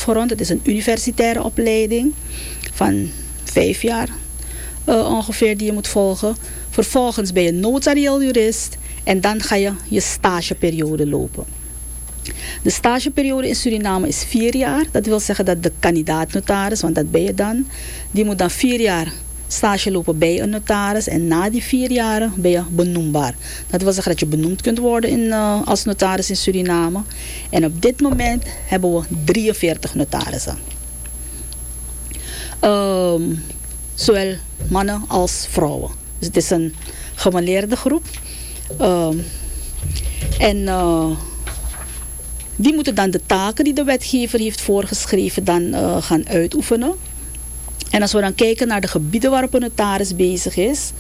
afgerond. Het is een universitaire opleiding van 5 jaar ongeveer die je moet volgen. Vervolgens ben je notarieel jurist en dan ga je je stageperiode lopen. De stageperiode in Suriname is 4 jaar. Dat wil zeggen dat de kandidaat-notaris, want dat ben je dan, die moet dan 4 jaar stage lopen bij een notaris. En na die 4 jaren ben je benoembaar. Dat wil zeggen dat je benoemd kunt worden als notaris in Suriname. En op dit moment hebben we 43 notarissen. Zowel mannen als vrouwen. Dus het is een gemêleerde groep. Die moeten dan de taken die de wetgever heeft voorgeschreven dan gaan uitoefenen. En als we dan kijken naar de gebieden waarop een notaris bezig is.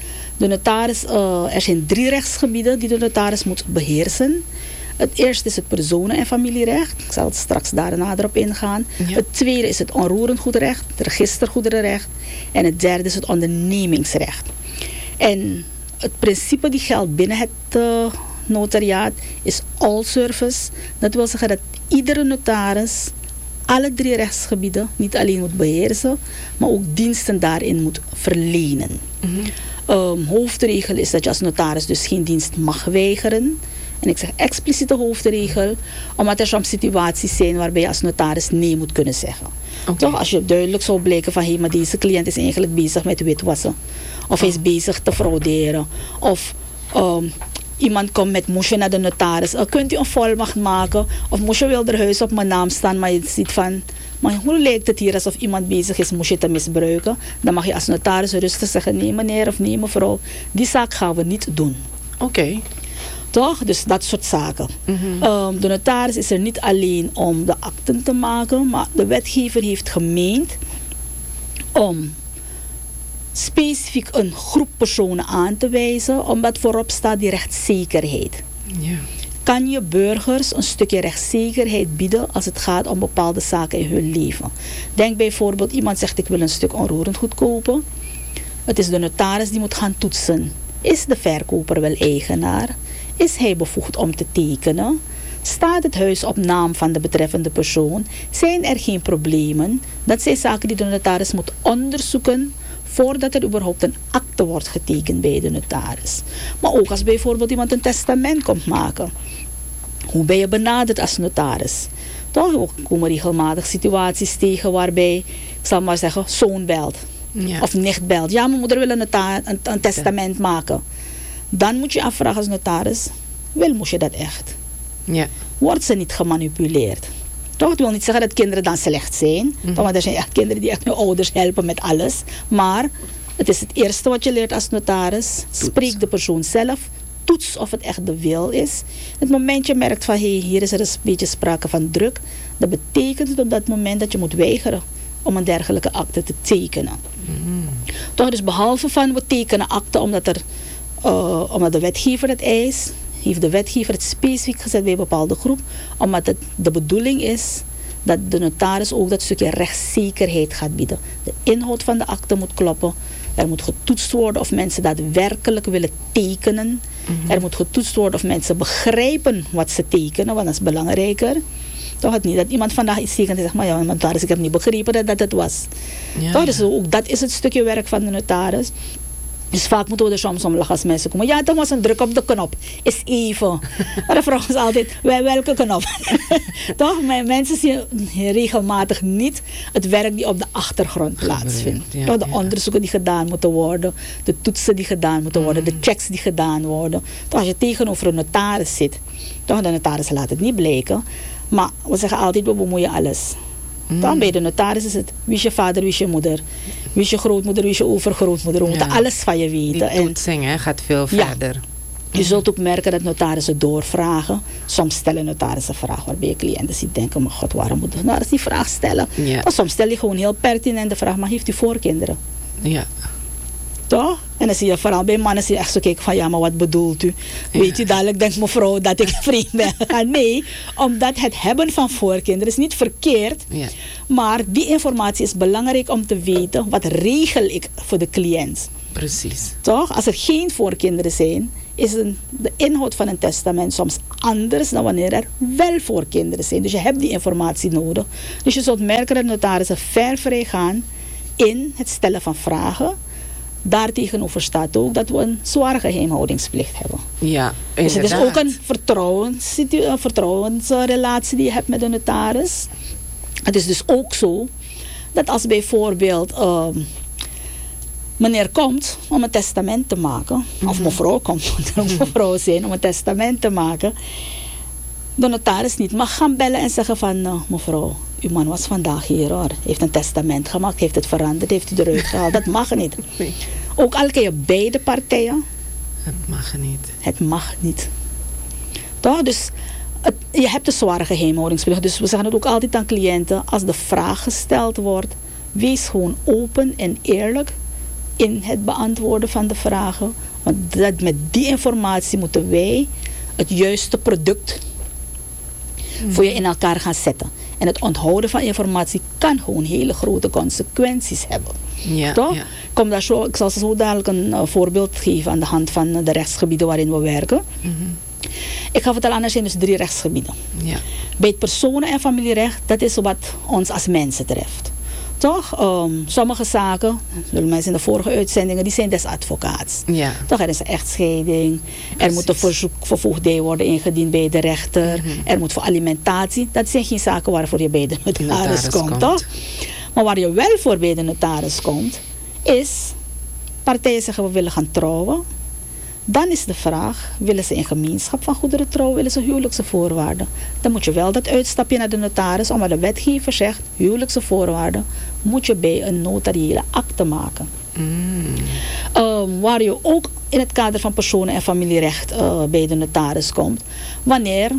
Er zijn 3 rechtsgebieden die de notaris moet beheersen. Het eerste is het personen- en familierecht. Ik zal straks daar nader op ingaan. Ja. Het tweede is het onroerend goederenrecht, het registergoederenrecht. En het derde is het ondernemingsrecht. En het principe die geldt binnen het notariaat is all service. Dat wil zeggen dat iedere notaris alle 3 rechtsgebieden niet alleen moet beheersen, maar ook diensten daarin moet verlenen. Hoofdregel is dat je als notaris dus geen dienst mag weigeren. En ik zeg expliciete hoofdregel, omdat er soms situaties zijn waarbij je als notaris nee moet kunnen zeggen. Okay. Toch, als je duidelijk zou blijken van maar deze cliënt is eigenlijk bezig met witwassen. Of hij is bezig te frauderen. Of iemand komt met moesje naar de notaris. Kunt u een volmacht maken? Of moesje wil er huis op mijn naam staan, maar je ziet van, maar hoe lijkt het hier alsof iemand bezig is moesje te misbruiken? Dan mag je als notaris rustig zeggen, nee meneer of nee mevrouw, die zaak gaan we niet doen. Oké. Toch? Dus dat soort zaken. De notaris is er niet alleen om de akten te maken, maar de wetgever heeft gemeend om specifiek een groep personen aan te wijzen, omdat voorop staat die rechtszekerheid. Ja. Kan je burgers een stukje rechtszekerheid bieden als het gaat om bepaalde zaken in hun leven? Denk bijvoorbeeld, iemand zegt ik wil een stuk onroerend goed kopen. Het is de notaris die moet gaan toetsen. Is de verkoper wel eigenaar? Is hij bevoegd om te tekenen? Staat het huis op naam van de betreffende persoon? Zijn er geen problemen? Dat zijn zaken die de notaris moet onderzoeken voordat er überhaupt een akte wordt getekend bij de notaris. Maar ook als bijvoorbeeld iemand een testament komt maken. Hoe ben je benaderd als notaris? Toch ook komen regelmatig situaties tegen waarbij, ik zal maar zeggen, zoon belt. Ja. Of nicht belt. Ja, mijn moeder wil een testament maken. Dan moet je afvragen als notaris, moest je dat echt? Ja. Wordt ze niet gemanipuleerd? Toch, het wil niet zeggen dat kinderen dan slecht zijn. Want er zijn echt kinderen die echt hun ouders helpen met alles. Maar het is het eerste wat je leert als notaris. Spreek de persoon zelf. Toets of het echt de wil is. Het moment je merkt van hier is er een beetje sprake van druk. Dat betekent het op dat moment dat je moet weigeren om een dergelijke akte te tekenen. Toch, dus behalve van we tekenen akte omdat de wetgever het eist, heeft de wetgever het specifiek gezet bij een bepaalde groep, omdat het de bedoeling is dat de notaris ook dat stukje rechtszekerheid gaat bieden. De inhoud van de akte moet kloppen. Er moet getoetst worden of mensen daadwerkelijk willen tekenen. Er moet getoetst worden of mensen begrijpen wat ze tekenen, want dat is belangrijker. Toch het niet dat iemand vandaag iets tekent en zegt, maar ja, notaris, ik heb niet begrepen dat het was. Ja, toch, dus ook dat is het stukje werk van de notaris. Dus vaak moeten we er soms om lachen als mensen komen. Ja, toch was een druk op de knop. Is even. Maar dan vragen ze altijd, welke knop? Toch? Mensen zien regelmatig niet het werk die op de achtergrond plaatsvindt. Ja, de onderzoeken die gedaan moeten worden. De toetsen die gedaan moeten worden. De checks die gedaan worden. Toch, als je tegenover een notaris zit. Toch, de notaris laat het niet blijken. Maar we zeggen altijd, we bemoeien alles. Dan bij de notaris is het, wie is je vader, wie is je moeder? Wie is je grootmoeder, wie is je overgrootmoeder? We moeten alles van je weten. Die toetsing gaat veel verder. Je zult ook merken dat notarissen doorvragen. Soms stellen notarissen vragen waarbij je cliënten ziet denken, maar god, waarom moet de notaris die vraag stellen? Ja. Maar soms stel je gewoon heel pertinente vraag, maar heeft u voorkinderen? Ja. Toch? En dan zie je vooral bij mannen zie je echt zo kijken van ja, maar wat bedoelt u? Weet u, dadelijk denkt mevrouw dat ik vreemd ben gegaan. Nee, omdat het hebben van voorkinderen is niet verkeerd. Ja. Maar die informatie is belangrijk om te weten wat regel ik voor de cliënt. Precies. Toch? Als er geen voorkinderen zijn, is de inhoud van een testament soms anders dan wanneer er wel voor kinderen zijn. Dus je hebt die informatie nodig. Dus je zult merken dat notarissen ver vrij gaan in het stellen van vragen. Daartegenover staat ook dat we een zware geheimhoudingsplicht hebben. Ja, dus het is ook een vertrouwensrelatie die je hebt met de notaris. Het is dus ook zo dat als bijvoorbeeld meneer komt om een testament te maken, of mevrouw komt, moet er ook mevrouw zijn, om een testament te maken, de notaris niet mag gaan bellen en zeggen van mevrouw, uw man was vandaag hier hoor, heeft een testament gemaakt, heeft het veranderd, heeft u eruit gehaald. Dat mag niet. Nee. Ook al ken je beide partijen. Het mag niet. Het mag niet. Toch? Dus je hebt een zware geheimhoudingsplicht. Dus we zeggen het ook altijd aan cliënten, als de vraag gesteld wordt, wees gewoon open en eerlijk in het beantwoorden van de vragen. Want met die informatie moeten wij het juiste product voor je in elkaar gaan zetten. En het onthouden van informatie kan gewoon hele grote consequenties hebben. Ja, toch? Ja. Ik zal zo dadelijk een voorbeeld geven aan de hand van de rechtsgebieden waarin we werken. Ik gaf het al aan, er zijn dus 3 rechtsgebieden. Ja. Bij het personen- en familierecht, dat is wat ons als mensen treft. Toch? Sommige zaken, zullen mensen in de vorige uitzendingen, die zijn des advocaats. Ja. Toch, er is een echtscheiding. Er moet een verzoek voor voogdij worden ingediend bij de rechter. Er moet voor alimentatie. Dat zijn geen zaken waarvoor je bij de notaris komt. Toch? Maar waar je wel voor bij de notaris komt, is partijen zeggen we willen gaan trouwen. Dan is de vraag, willen ze in gemeenschap van goederen trouwen, willen ze huwelijkse voorwaarden? Dan moet je wel dat uitstapje naar de notaris, omdat de wetgever zegt, huwelijkse voorwaarden moet je bij een notariële akte maken. Waar je ook in het kader van personen- en familierecht bij de notaris komt, wanneer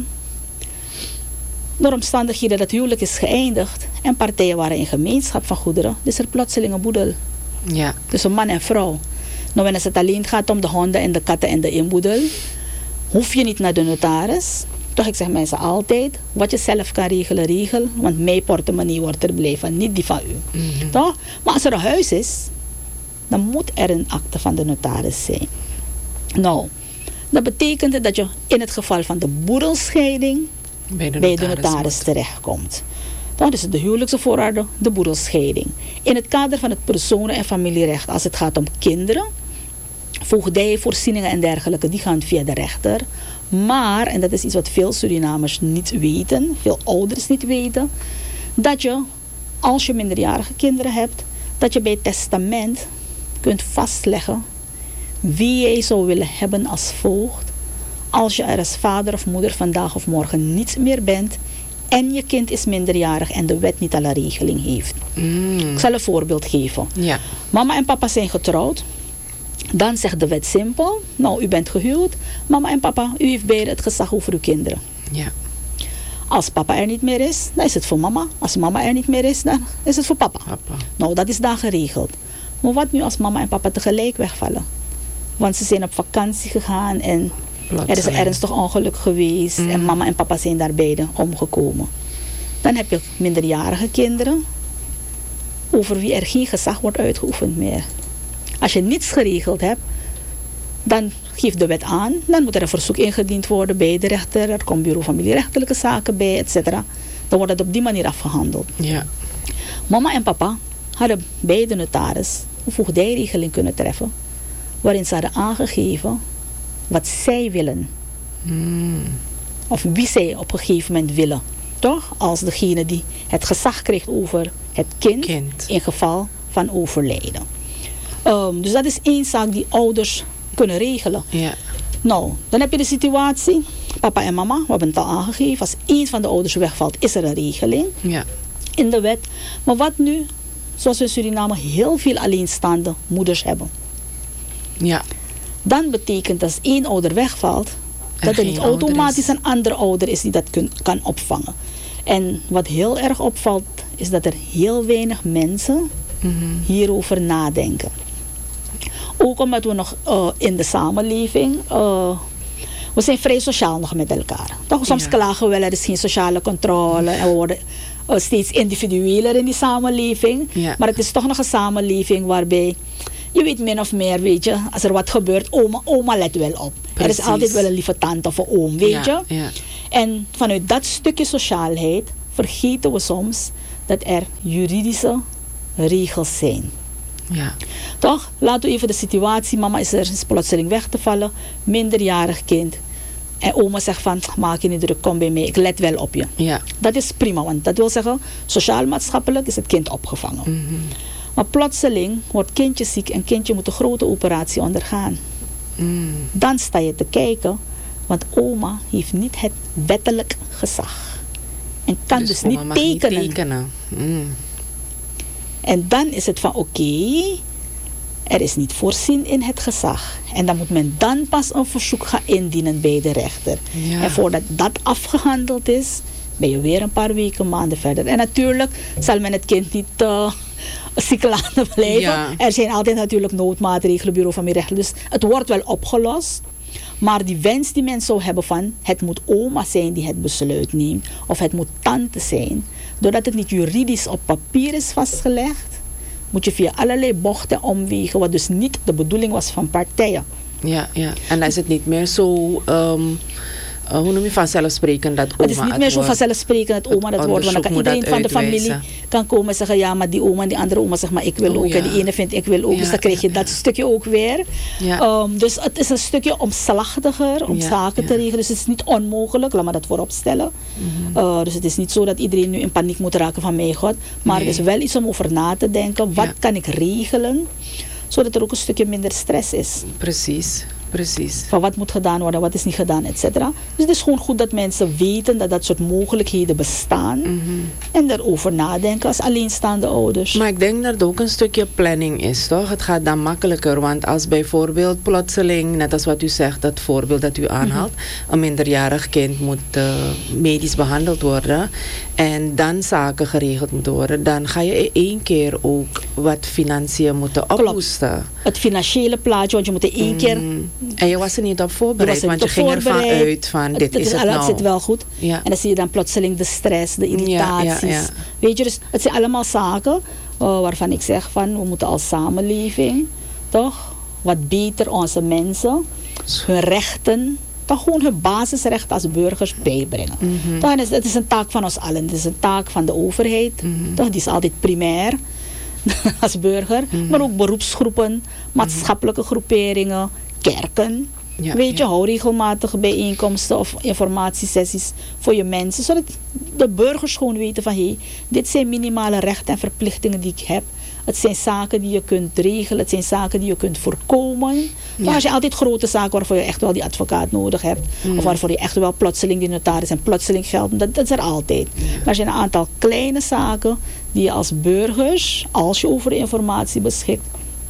door omstandigheden dat huwelijk is geëindigd en partijen waren in gemeenschap van goederen, dus er plotseling een boedel. Ja. Dus een man en vrouw. Nou, wanneer het alleen gaat om de honden en de katten en de inboedel, hoef je niet naar de notaris. Toch, ik zeg mensen altijd, wat je zelf kan regelen, regel. Want mijn portemonnee wordt er blij van, niet die van u. Toch? Maar als er een huis is, dan moet er een akte van de notaris zijn. Nou, dat betekent dat je in het geval van de boedelscheiding bij de notaris terechtkomt. Dat is de huwelijkse voorwaarden, de boedelscheiding. In het kader van het personen- en familierecht, als het gaat om kinderen, voogdij, voorzieningen en dergelijke, die gaan via de rechter. Maar, en dat is iets wat veel Surinamers niet weten, veel ouders niet weten, dat je, als je minderjarige kinderen hebt, dat je bij het testament kunt vastleggen wie jij zou willen hebben als voogd, als je er als vader of moeder vandaag of morgen niet meer bent en je kind is minderjarig en de wet niet al een regeling heeft. Ik zal een voorbeeld geven. Ja. Mama en papa zijn getrouwd. Dan zegt de wet simpel. Nou, u bent gehuwd. Mama en papa, u heeft beide het gezag over uw kinderen. Ja. Als papa er niet meer is, dan is het voor mama. Als mama er niet meer is, dan is het voor papa. Nou, dat is daar geregeld. Maar wat nu als mama en papa tegelijk wegvallen? Want ze zijn op vakantie gegaan en er is een ernstig ongeluk geweest. En mama en papa zijn daar beide omgekomen. Dan heb je minderjarige kinderen over wie er geen gezag wordt uitgeoefend meer. Als je niets geregeld hebt, dan geeft de wet aan. Dan moet er een verzoek ingediend worden bij de rechter. Er komt bureau familierechtelijke zaken bij, etc. Dan wordt het op die manier afgehandeld. Ja. Mama en papa hadden bij de notaris een voogdijregeling kunnen treffen, waarin ze hadden aangegeven wat zij willen. Of wie zij op een gegeven moment willen. Toch? Als degene die het gezag kreeg over het kind. In geval van overlijden. Dus dat is één zaak die ouders kunnen regelen. Ja. Nou, dan heb je de situatie. Papa en mama, we hebben het al aangegeven. Als één van de ouders wegvalt, is er een regeling. Ja. In de wet. Maar wat nu, zoals we in Suriname heel veel alleenstaande moeders hebben. Ja. Dan betekent dat als één ouder wegvalt, dat er niet automatisch een andere ouder is die dat kan opvangen. En wat heel erg opvalt, is dat er heel weinig mensen hierover nadenken. Ook omdat we nog in de samenleving, we zijn vrij sociaal nog met elkaar. Toch, soms klagen we wel, er is geen sociale controle en we worden steeds individueler in die samenleving. Ja. Maar het is toch nog een samenleving waarbij je weet min of meer, weet je, als er wat gebeurt, oma let wel op. Er is Precies. altijd wel een lieve tante of een oom, weet je. Ja. En vanuit dat stukje sociaalheid vergeten we soms dat er juridische regels zijn. Ja. Toch? Laten we even de situatie, mama is plotseling weg te vallen, minderjarig kind. En oma zegt van, maak je niet druk, kom bij mij, ik let wel op je. Ja. Dat is prima, want dat wil zeggen, sociaal-maatschappelijk is het kind opgevangen. Mhm. Maar plotseling wordt kindje ziek en kindje moet een grote operatie ondergaan. Mm. Dan sta je te kijken, want oma heeft niet het wettelijk gezag. En kan dus oma niet mag tekenen. Niet tekenen. Mm. En dan is het van oké, er is niet voorzien in het gezag. En dan moet men dan pas een verzoek gaan indienen bij de rechter. Ja. En voordat dat afgehandeld is, ben je weer een paar weken, maanden verder. En natuurlijk zal men het kind niet ziek laten blijven. Ja. Er zijn altijd natuurlijk noodmaatregelen, bureau familierechten. Dus het wordt wel opgelost. Maar die wens die men zou hebben van, het moet oma zijn die het besluit neemt. Of het moet tante zijn. Doordat het niet juridisch op papier is vastgelegd, moet je via allerlei bochten omwegen, wat dus niet de bedoeling was van partijen. Ja, ja. En dan is het niet meer zo, hoe noem je, vanzelfsprekend dat oma Het is niet meer zo vanzelfsprekend dat oma dat wordt. Want dan kan iedereen van de familie kan komen en zeggen, ja, maar die oma en die andere oma zegt, maar ik wil ook. Ja. En die ene vindt, ik wil ook. Ja, Dus dan krijg je dat stukje ook weer. Ja. Dus het is een stukje omslachtiger om zaken te regelen. Dus het is niet onmogelijk, laat maar dat voorop stellen. Dus het is niet zo dat iedereen nu in paniek moet raken van mijn god. Maar het is wel iets om over na te denken. Wat kan ik regelen, zodat er ook een stukje minder stress is. Precies. Precies. Van wat moet gedaan worden, wat is niet gedaan, et cetera. Dus het is gewoon goed dat mensen weten dat dat soort mogelijkheden bestaan. En daarover nadenken als alleenstaande ouders. Maar ik denk dat het ook een stukje planning is, toch? Het gaat dan makkelijker, want als bijvoorbeeld plotseling, net als wat u zegt, dat voorbeeld dat u aanhaalt, een minderjarig kind moet medisch behandeld worden en dan zaken geregeld moeten worden, dan ga je in één keer ook wat financiën moeten ophoesten. Het financiële plaatje, want je moet in één keer... En je was er niet op voorbereid, want je ging ervan uit van dit is het nou. Het zit wel goed. Ja. En dan zie je dan plotseling de stress, de irritaties. Ja. Weet je, dus het zijn allemaal zaken waarvan ik zeg van, we moeten als samenleving toch wat beter onze mensen hun rechten, toch gewoon hun basisrechten als burgers bijbrengen. Het is een taak van ons allen. Het is een taak van de overheid. Toch? Die is altijd primair als burger. Maar ook beroepsgroepen, maatschappelijke groeperingen, kerken. Ja, Weet je, hou regelmatige bijeenkomsten of informatiesessies voor je mensen. Zodat de burgers gewoon weten van, hé, dit zijn minimale rechten en verplichtingen die ik heb. Het zijn zaken die je kunt regelen. Het zijn zaken die je kunt voorkomen. Maar als je altijd grote zaken waarvoor je echt wel die advocaat nodig hebt. Of waarvoor je echt wel plotseling die notaris en plotseling geld. Dat is er altijd. Maar als je een aantal kleine zaken die je als burgers, als je over informatie beschikt,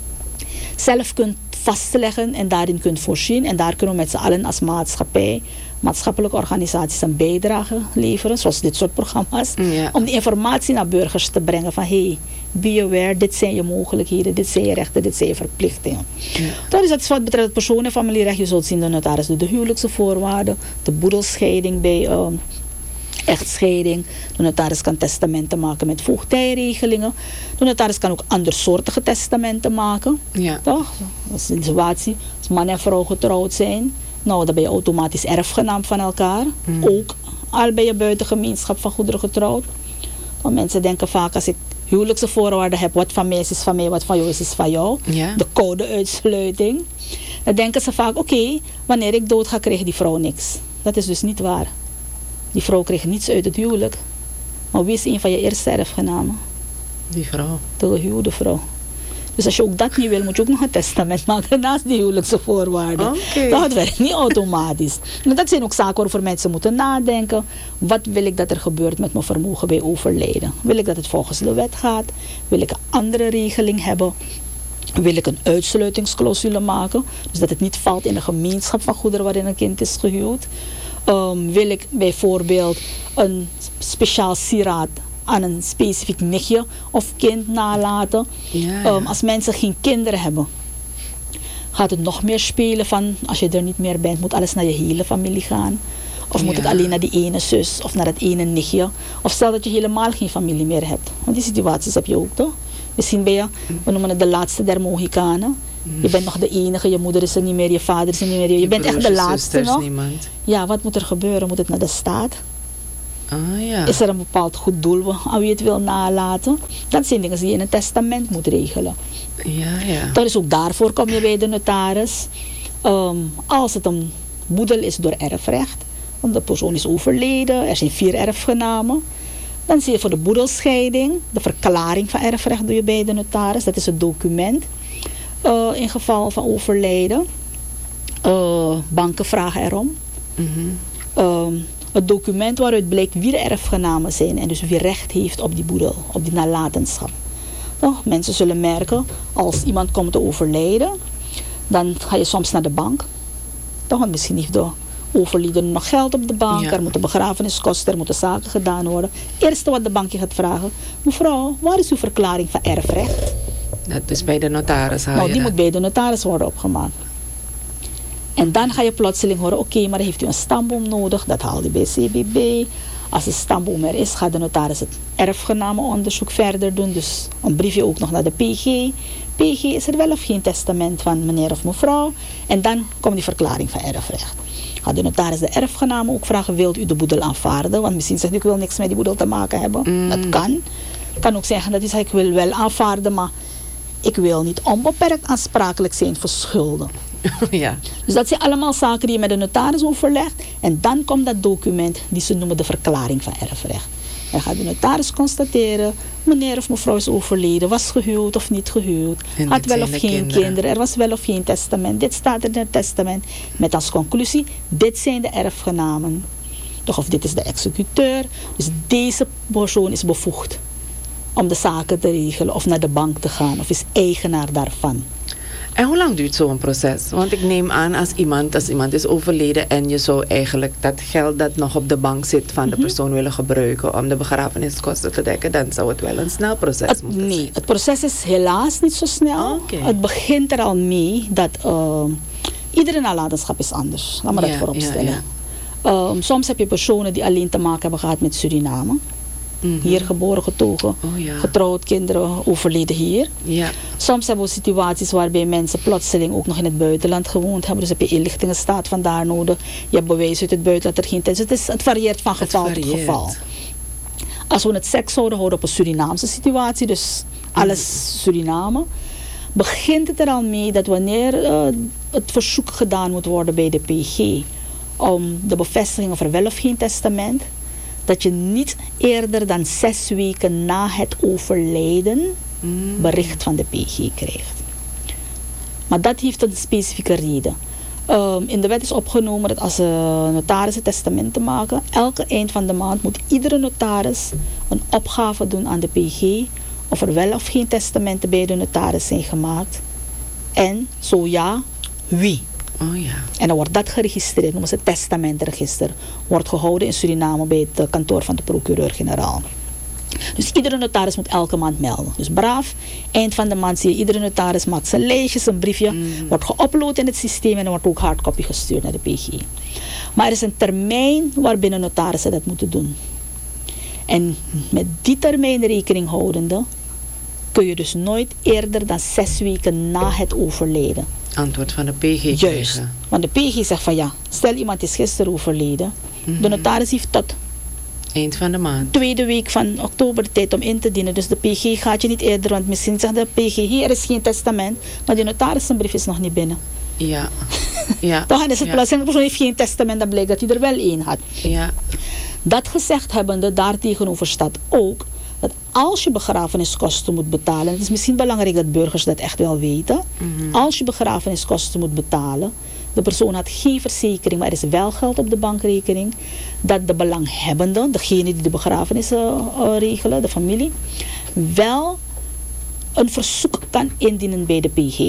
zelf kunt vastleggen en daarin kunt voorzien. En daar kunnen we met z'n allen als maatschappij, maatschappelijke organisaties een bijdrage leveren, zoals dit soort programma's, om die informatie naar burgers te brengen van, hey, be aware, dit zijn je mogelijkheden, dit zijn je rechten, dit zijn je verplichtingen. Dat is wat betreft het persoon- en familierecht. Je zult zien, de notaris doet de huwelijkse voorwaarden, de boedelscheiding bij echtscheiding. De notaris kan testamenten maken met voogdijregelingen. De notaris kan ook andersoortige testamenten maken. Ja. Toch? Dat is een situatie als man en vrouw getrouwd zijn. Nou, dan ben je automatisch erfgenaam van elkaar. Ook al ben je buiten gemeenschap van goederen getrouwd. Want mensen denken vaak, als ik huwelijkse voorwaarden heb, wat van mij is van mij, wat van jou is van jou. Ja. De code-uitsluiting. Dan denken ze vaak, oké, wanneer ik dood ga, krijgt die vrouw niks. Dat is dus niet waar. Die vrouw kreeg niets uit het huwelijk. Maar wie is een van je eerste erfgenamen? Die vrouw. De gehuwde vrouw. Dus als je ook dat niet wil, moet je ook nog een testament maken naast die huwelijkse voorwaarden. Okay. Dat werkt niet automatisch. En dat zijn ook zaken waarover mensen moeten nadenken. Wat wil ik dat er gebeurt met mijn vermogen bij overlijden? Wil ik dat het volgens de wet gaat? Wil ik een andere regeling hebben? Wil ik een uitsluitingsclausule maken? Dus dat het niet valt in de gemeenschap van goederen waarin een kind is gehuwd. Wil ik bijvoorbeeld een speciaal sieraad aan een specifiek nichtje of kind nalaten. Als mensen geen kinderen hebben, gaat het nog meer spelen van, als je er niet meer bent, moet alles naar je hele familie gaan. Of moet het alleen naar die ene zus of naar dat ene nichtje. Of stel dat je helemaal geen familie meer hebt. Want die situaties heb je ook, toch? Misschien ben je, we noemen het de laatste der Mohikanen. Je bent nog de enige, je moeder is er niet meer, je vader is er niet meer. Je bent echt de laatste nog. Niemand. Ja, wat moet er gebeuren? Moet het naar de staat? Ja. Is er een bepaald goed doel aan wie het wil nalaten? Dat zijn dingen die je in een testament moet regelen. Ja. Dat is ook daarvoor kom je bij de notaris. Als het een boedel is door erfrecht, want de persoon is overleden, er zijn 4 erfgenamen. Dan zie je voor de boedelscheiding, de verklaring van erfrecht doe je bij de notaris. Dat is het document in geval van overlijden. Banken vragen erom. Het document waaruit blijkt wie de erfgenamen zijn en dus wie recht heeft op die boedel, op die nalatenschap. Mensen zullen merken, als iemand komt te overlijden, dan ga je soms naar de bank. Want misschien heeft de overleden nog geld op de bank, er moeten begrafeniskosten, er moeten zaken gedaan worden. Eerste wat de bank je gaat vragen, mevrouw, waar is uw verklaring van erfrecht? Dat is bij de notaris. Die moet bij de notaris worden opgemaakt. En dan ga je plotseling horen, oké, maar heeft u een stamboom nodig? Dat haal je bij CBB. Als de stamboom er is, gaat de notaris het erfgenamenonderzoek verder doen. Dus een briefje ook nog naar de PG. PG, is er wel of geen testament van meneer of mevrouw? En dan komt die verklaring van erfrecht. Gaat de notaris de erfgenamen ook vragen, wilt u de boedel aanvaarden? Want misschien zegt u, ik wil niks met die boedel te maken hebben. Dat kan. Kan ook zeggen dat hij zegt, ik wil wel aanvaarden, maar ik wil niet onbeperkt aansprakelijk zijn voor schulden. Ja. Dus dat zijn allemaal zaken die je met de notaris overlegt. En dan komt dat document die ze noemen de verklaring van erfrecht. Dan gaat de notaris constateren, meneer of mevrouw is overleden, was gehuwd of niet gehuwd, had wel of geen kinderen, er was wel of geen testament. Dit staat er in het testament met als conclusie, dit zijn de erfgenamen. Of dit is de executeur. Dus deze persoon is bevoegd om de zaken te regelen of naar de bank te gaan of is eigenaar daarvan. En hoe lang duurt zo'n proces? Want ik neem aan, als iemand is overleden en je zou eigenlijk dat geld dat nog op de bank zit van de persoon willen gebruiken om de begrafeniskosten te dekken, dan zou het wel een snel proces moeten zijn. Nee, het proces is helaas niet zo snel. Okay. Het begint er al mee dat iedere nalatenschap is anders. Laat me dat voorop stellen. Soms heb je personen die alleen te maken hebben gehad met Suriname. Hier geboren, getogen, getrouwd, kinderen overleden hier. Ja. Soms hebben we situaties waarbij mensen plotseling ook nog in het buitenland gewoond hebben. Dus heb je inlichtingenstaat vandaar nodig. Je hebt bewijs uit het buitenland dat er geen tijd is. Het varieert van geval tot geval. Als we het seks houden op een Surinaamse situatie, dus alles Suriname, begint het er al mee dat wanneer het verzoek gedaan moet worden bij de PG om de bevestiging of er wel of geen testament, dat je niet eerder dan 6 weken na het overlijden bericht van de PG krijgt. Maar dat heeft een specifieke reden. In de wet is opgenomen dat als notarissen testamenten maken, elke eind van de maand moet iedere notaris een opgave doen aan de PG of er wel of geen testamenten bij de notaris zijn gemaakt. En zo ja, wie. Oh ja. En dan wordt dat geregistreerd, noemen ze het testamentregister. Wordt gehouden in Suriname bij het kantoor van de procureur-generaal. Dus iedere notaris moet elke maand melden. Dus braaf, eind van de maand zie je iedere notaris maakt zijn lijstje, zijn briefje, wordt geüpload in het systeem en dan wordt ook hardcopy gestuurd naar de PG. Maar er is een termijn waarbinnen notarissen dat moeten doen. En met die termijn rekening houdende kun je dus nooit eerder dan 6 weken na het overlijden antwoord van de PG krijgen. Juist, want de PG zegt van ja, stel iemand is gisteren overleden. De notaris heeft tot eind van de maand. Tweede week van oktober de tijd om in te dienen. Dus de PG gaat je niet eerder, want misschien zegt de PG, hier is geen testament, maar die notaris zijn brief is nog niet binnen. Ja. Ja. Dan is het plotseling, de persoon heeft geen testament, dan blijkt dat hij er wel één had. Ja. Dat gezegd hebbende, daartegenover staat ook dat als je begrafeniskosten moet betalen, het is misschien belangrijk dat burgers dat echt wel weten, als je begrafeniskosten moet betalen, de persoon had geen verzekering, maar er is wel geld op de bankrekening, dat de belanghebbende, degene die de begrafenis regelen, de familie, wel een verzoek kan indienen bij de PG,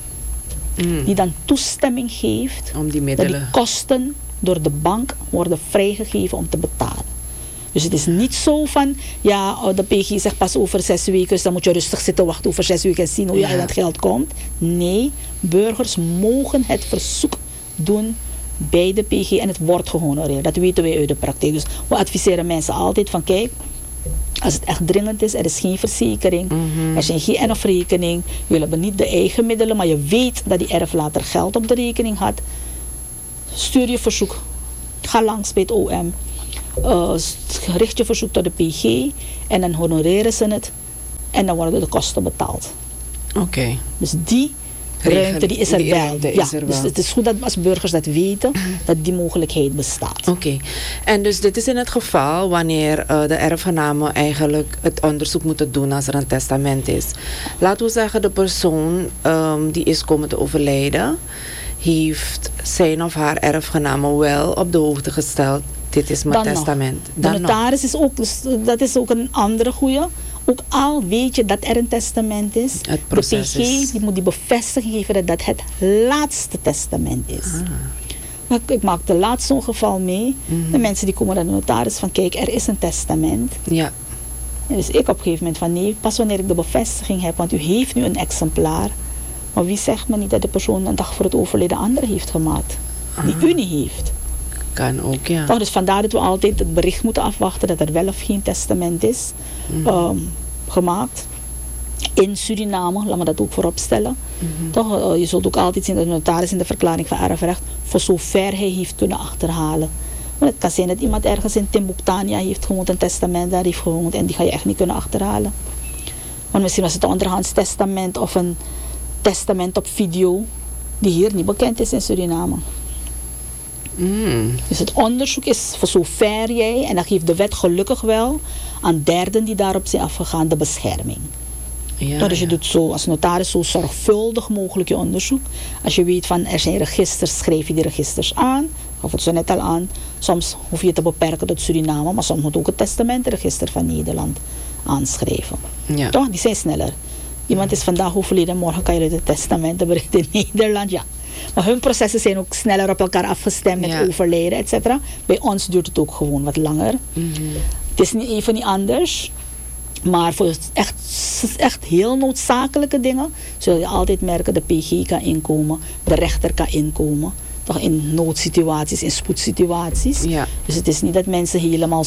die dan toestemming geeft om die middelen, dat die kosten door de bank worden vrijgegeven om te betalen. Dus het is niet zo van, ja, de PG zegt pas over 6 weken, dus dan moet je rustig zitten wachten over 6 weken en zien hoe je aan dat geld komt. Nee, burgers mogen het verzoek doen bij de PG en het wordt gehonoreerd. Dat weten wij uit de praktijk. Dus we adviseren mensen altijd van, kijk, Als het echt dringend is, er is geen verzekering, er zijn geen erfrekening, jullie hebben niet de eigen middelen, maar je weet dat die erflater geld op de rekening had, stuur je verzoek. Ga langs bij het OM. Richt je verzoek tot de PG en dan honoreren ze het en dan worden de kosten betaald. Oké. Dus die ruimte die is er wel. Dus het is goed dat als burgers dat weten, dat die mogelijkheid bestaat. Oké. En dus dit is in het geval wanneer de erfgenamen eigenlijk het onderzoek moeten doen als er een testament is. Laten we zeggen, de persoon die is komen te overlijden, heeft zijn of haar erfgenamen wel op de hoogte gesteld. Dit is mijn testament. De notaris is ook, dus dat is ook een andere goeie. Ook al weet je dat er een testament is, het proces de PG die moet die bevestiging geven dat dat het laatste testament is. Maar ik maakte laatst zo'n geval mee. De mensen die komen naar de notaris van kijk, er is een testament. Ja. En dus ik op een gegeven moment van nee, pas wanneer ik de bevestiging heb, want u heeft nu een exemplaar. Maar wie zegt me niet dat de persoon een dag voor het overlijden andere heeft gemaakt? Die u niet heeft. Kan ook, ja. Toch, dus vandaar dat we altijd het bericht moeten afwachten dat er wel of geen testament is gemaakt. In Suriname, laat me dat ook voorop stellen. Toch, je zult ook altijd zien dat de notaris in de verklaring van erfrecht voor zover hij heeft kunnen achterhalen. Maar het kan zijn dat iemand ergens in Timbuktu heeft gewoond, een testament daar heeft gewoond en die ga je echt niet kunnen achterhalen. Want misschien was het een onderhands testament of een testament op video die hier niet bekend is in Suriname. Dus het onderzoek is voor zover jij, en dat geeft de wet gelukkig wel aan derden die daarop zijn afgegaan, de bescherming. Ja, dus je doet zo als notaris zo zorgvuldig mogelijk je onderzoek. Als je weet van er zijn registers, schrijf je die registers aan. Of het zo net al aan. Soms hoef je te beperken tot Suriname, maar soms moet ook het testamentenregister van Nederland aanschrijven. Ja. Toch? Die zijn sneller. Iemand is vandaag overleden, morgen kan je het testamenten in Nederland. Ja. Maar hun processen zijn ook sneller op elkaar afgestemd met overlijden, et cetera. Bij ons duurt het ook gewoon wat langer. Het is niet even niet anders. Maar voor echt heel noodzakelijke dingen zul je altijd merken dat de PG kan inkomen, de rechter kan inkomen. Toch in noodsituaties, in spoedsituaties. Ja. Dus het is niet dat mensen helemaal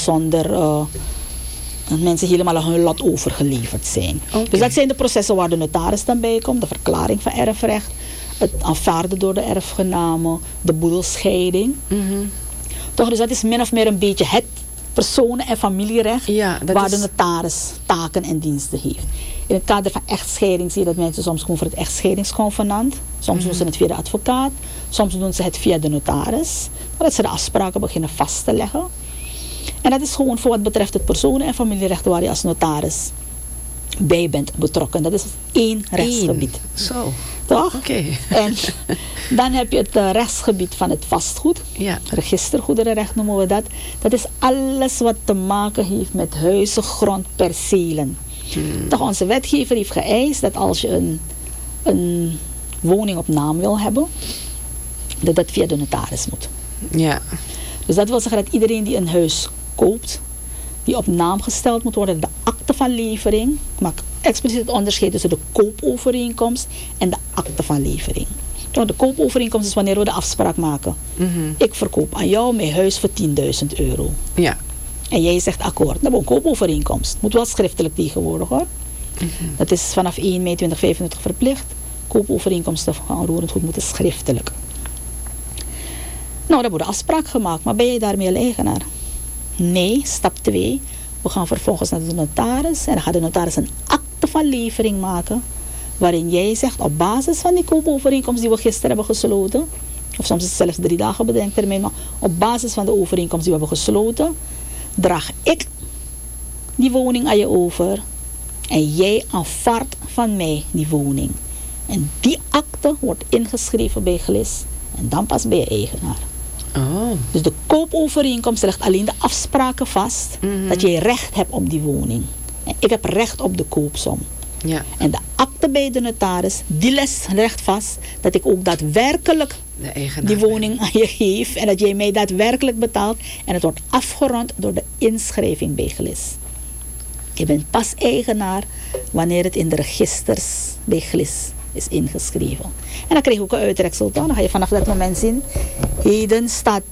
aan hun lot overgeleverd zijn. Okay. Dus dat zijn de processen waar de notaris dan bij komt, de verklaring van erfrecht, het aanvaarden door de erfgenamen, de boedelscheiding. Toch, dus dat is min of meer een beetje het personen- en familierecht waar de notaris taken en diensten heeft. In het kader van echtscheiding zie je dat mensen soms komen voor het echtscheidingsconvenant. Soms doen ze het via de advocaat, soms doen ze het via de notaris. Maar dat ze de afspraken beginnen vast te leggen. En dat is gewoon voor wat betreft het personen- en familierecht waar je als notaris bij bent betrokken. Dat is één rechtsgebied. Zo. Toch? Oké. En dan heb je het rechtsgebied van het vastgoed. Ja. Registergoederenrecht noemen we dat. Dat is alles wat te maken heeft met huizen, grond, percelen. Toch, onze wetgever heeft geëist dat als je een woning op naam wil hebben, dat dat via de notaris moet. Ja. Dus dat wil zeggen dat iedereen die een huis koopt, die op naam gesteld moet worden, de akte van levering, maakt expliciet het onderscheid tussen de koopovereenkomst en de akte van levering. De koopovereenkomst is wanneer we de afspraak maken. Ik verkoop aan jou mijn huis voor €10.000. Ja. En jij zegt akkoord. Dat is een koopovereenkomst. Moet wel schriftelijk tegenwoordig hoor. Dat is vanaf 1 mei 2025 verplicht. Koopovereenkomsten van onroerend goed moeten schriftelijk. Nou, dan wordt een afspraak gemaakt. Maar ben jij daarmee een eigenaar? Nee, stap 2. We gaan vervolgens naar de notaris. En dan gaat de notaris een akte van levering maken. Waarin jij zegt, op basis van die koopovereenkomst die we gisteren hebben gesloten. Of soms is het zelfs 3 dagen bedenktermijn. Maar op basis van de overeenkomst die we hebben gesloten, draag ik die woning aan je over. En jij aanvaardt van mij die woning. En die akte wordt ingeschreven bij GLIS. En dan pas ben je eigenaar. Oh. Dus de koopovereenkomst legt alleen de afspraken vast dat jij recht hebt op die woning. En ik heb recht op de koopsom. Ja. En de akte bij de notaris, die legt vast dat ik ook daadwerkelijk die woning aan je geef. En dat jij mij daadwerkelijk betaalt. En het wordt afgerond door de inschrijving bij GLIS. Je bent pas eigenaar wanneer het in de registers bij GLIS is ingeschreven. En dan krijg je ook een uitreksel. Dan ga je vanaf dat moment zien. Heden staat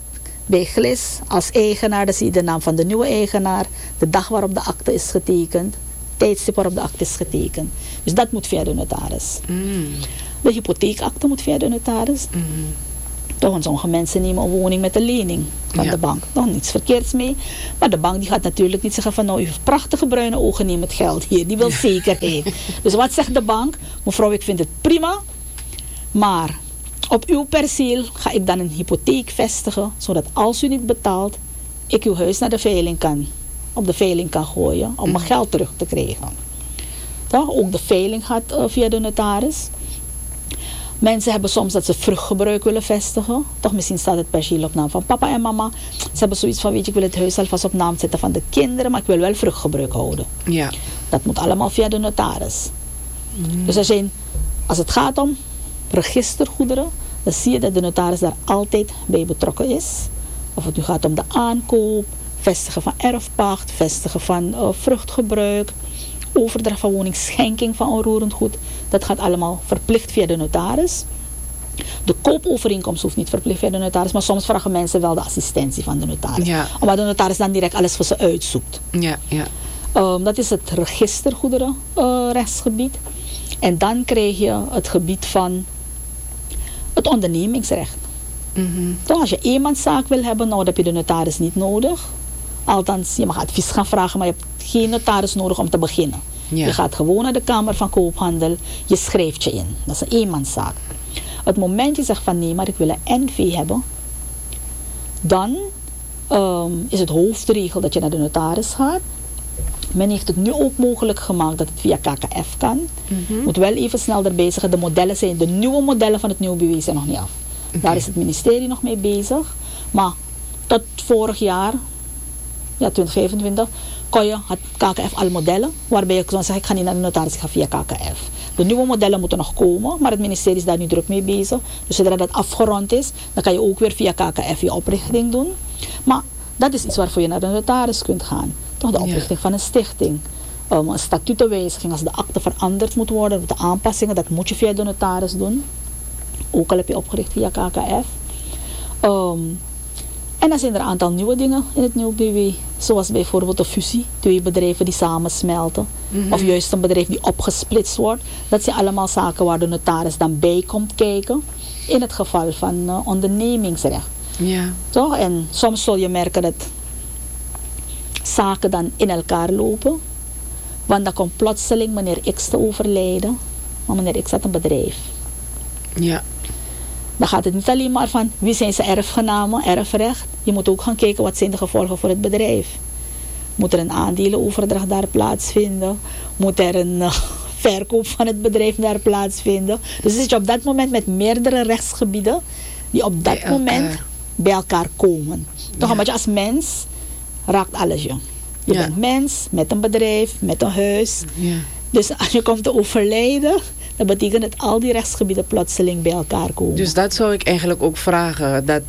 Bij Glis als eigenaar, dan zie je de naam van de nieuwe eigenaar, de dag waarop de akte is getekend, tijdstip waarop de akte is getekend. Dus dat moet via de notaris. De hypotheekakte moet via de notaris. Toch, want sommige mensen nemen een woning met een lening van de bank. Nog niets verkeerds mee. Maar de bank die gaat natuurlijk niet zeggen van nou, u heeft prachtige bruine ogen, neem het geld hier. Die wil zekerheid. Dus wat zegt de bank? Mevrouw, ik vind het prima. Maar op uw perceel ga ik dan een hypotheek vestigen. Zodat als u niet betaalt, ik uw huis naar de veiling op de veiling kan gooien. Om mijn geld terug te krijgen. Toch? Ook de veiling gaat via de notaris. Mensen hebben soms dat ze vruchtgebruik willen vestigen. Toch, misschien staat het perceel op naam van papa en mama. Ze hebben zoiets van, weet je, ik wil het huis alvast op naam zetten van de kinderen, maar ik wil wel vruchtgebruik houden. Ja. Dat moet allemaal via de notaris. Dus als het gaat om registergoederen, dan zie je dat de notaris daar altijd bij betrokken is. Of het nu gaat om de aankoop, vestigen van erfpacht, vestigen van vruchtgebruik, overdracht van woning, schenking van onroerend goed. Dat gaat allemaal verplicht via de notaris. De koopovereenkomst hoeft niet verplicht via de notaris, maar soms vragen mensen wel de assistentie van de notaris. Ja. Omdat de notaris dan direct alles voor ze uitzoekt. Ja, ja. Dat is het registergoederenrechtsgebied. En dan krijg je het gebied van het ondernemingsrecht. Toch, als je eenmanszaak wil hebben, nou, dan heb je de notaris niet nodig. Althans, je mag advies gaan vragen, maar je hebt geen notaris nodig om te beginnen. Ja. Je gaat gewoon naar de Kamer van Koophandel, je schrijft je in. Dat is een eenmanszaak. Het moment je zegt van nee, maar ik wil een NV hebben, dan is het hoofdregel dat je naar de notaris gaat. Men heeft het nu ook mogelijk gemaakt dat het via KKF kan. Moet wel even snel erbij zeggen, de nieuwe modellen van het nieuwe BW zijn nog niet af. Daar is het ministerie nog mee bezig. Maar tot vorig jaar, 2025, had KKF al modellen waarbij je kan zeggen, ik ga niet naar de notaris, ik ga via KKF. De nieuwe modellen moeten nog komen, maar het ministerie is daar nu druk mee bezig. Dus zodra dat afgerond is, dan kan je ook weer via KKF je oprichting doen. Maar dat is iets waarvoor je naar de notaris kunt gaan. Toch de oprichting van een stichting. Een statutenwijziging, als de akte veranderd moet worden, de aanpassingen, dat moet je via de notaris doen. Ook al heb je opgericht via KKF. En dan zijn er een aantal nieuwe dingen in het nieuwe BW. Zoals bijvoorbeeld de fusie. 2 bedrijven die samensmelten. Of juist een bedrijf die opgesplitst wordt. Dat zijn allemaal zaken waar de notaris dan bij komt kijken. In het geval van ondernemingsrecht. Ja. Toch? En soms zul je merken dat zaken dan in elkaar lopen. Want dan komt plotseling meneer X te overlijden. Maar meneer X had een bedrijf. Ja. Dan gaat het niet alleen maar van wie zijn zijn erfgenamen, erfrecht. Je moet ook gaan kijken wat zijn de gevolgen voor het bedrijf. Moet er een aandelenoverdracht daar plaatsvinden? Moet er een verkoop van het bedrijf daar plaatsvinden? Dus zit je op dat moment met meerdere rechtsgebieden die op dat moment bij elkaar komen. Toch, omdat je als mens raakt alles je. Je bent mens met een bedrijf, met een huis. Ja. Dus als je komt te overlijden, dat betekent dat al die rechtsgebieden plotseling bij elkaar komen. Dus dat zou ik eigenlijk ook vragen. Dat,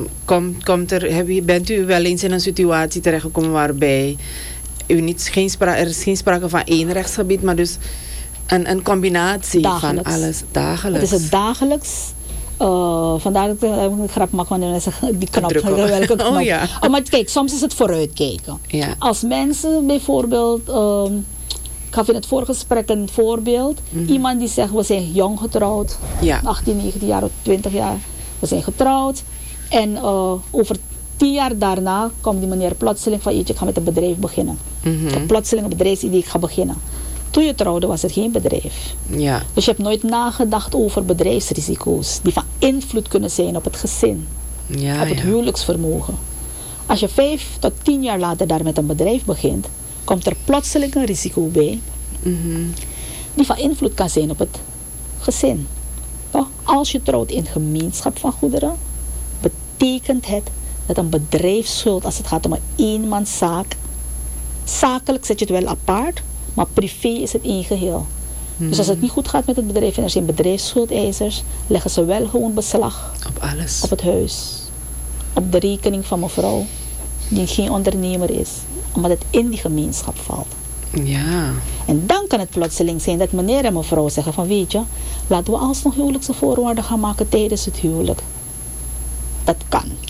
bent u wel eens in een situatie terechtgekomen waarbij er is geen sprake van één rechtsgebied, maar dus een combinatie dagelijks. Van alles dagelijks? Het is het dagelijks. Vandaar dat ik een grap maak wanneer mensen die knop. Welke knop. Oh, ja. Maar kijk, soms is het vooruitkijken. Ja. Als mensen bijvoorbeeld... ik gaf in het vorige gesprek een voorbeeld. Iemand die zegt, we zijn jong getrouwd. 18, 19 jaar of 20 jaar. We zijn getrouwd. En over 10 jaar daarna komt die meneer plotseling van, ik ga met een bedrijf beginnen. Ik heb plotseling een bedrijfsidee, ik ga beginnen. Toen je trouwde was er geen bedrijf. Ja. Dus je hebt nooit nagedacht over bedrijfsrisico's. Die van invloed kunnen zijn op het gezin. Op het huwelijksvermogen. Als je 5 tot 10 jaar later daar met een bedrijf begint, komt er plotseling een risico bij. Die van invloed kan zijn op het gezin. Toch? Als je trouwt in gemeenschap van goederen, betekent het dat een bedrijfsschuld, als het gaat om een eenmanszaak, zakelijk zet je het wel apart, maar privé is het één geheel. Dus als het niet goed gaat met het bedrijf en er zijn bedrijfsschuldeisers, leggen ze wel gewoon beslag op alles. Op het huis. Op de rekening van mevrouw, die geen ondernemer is, omdat het in die gemeenschap valt. Ja. En dan kan het plotseling zijn dat meneer en mevrouw zeggen van, weet je, laten we alsnog huwelijkse voorwaarden gaan maken tijdens het huwelijk. Dat kan.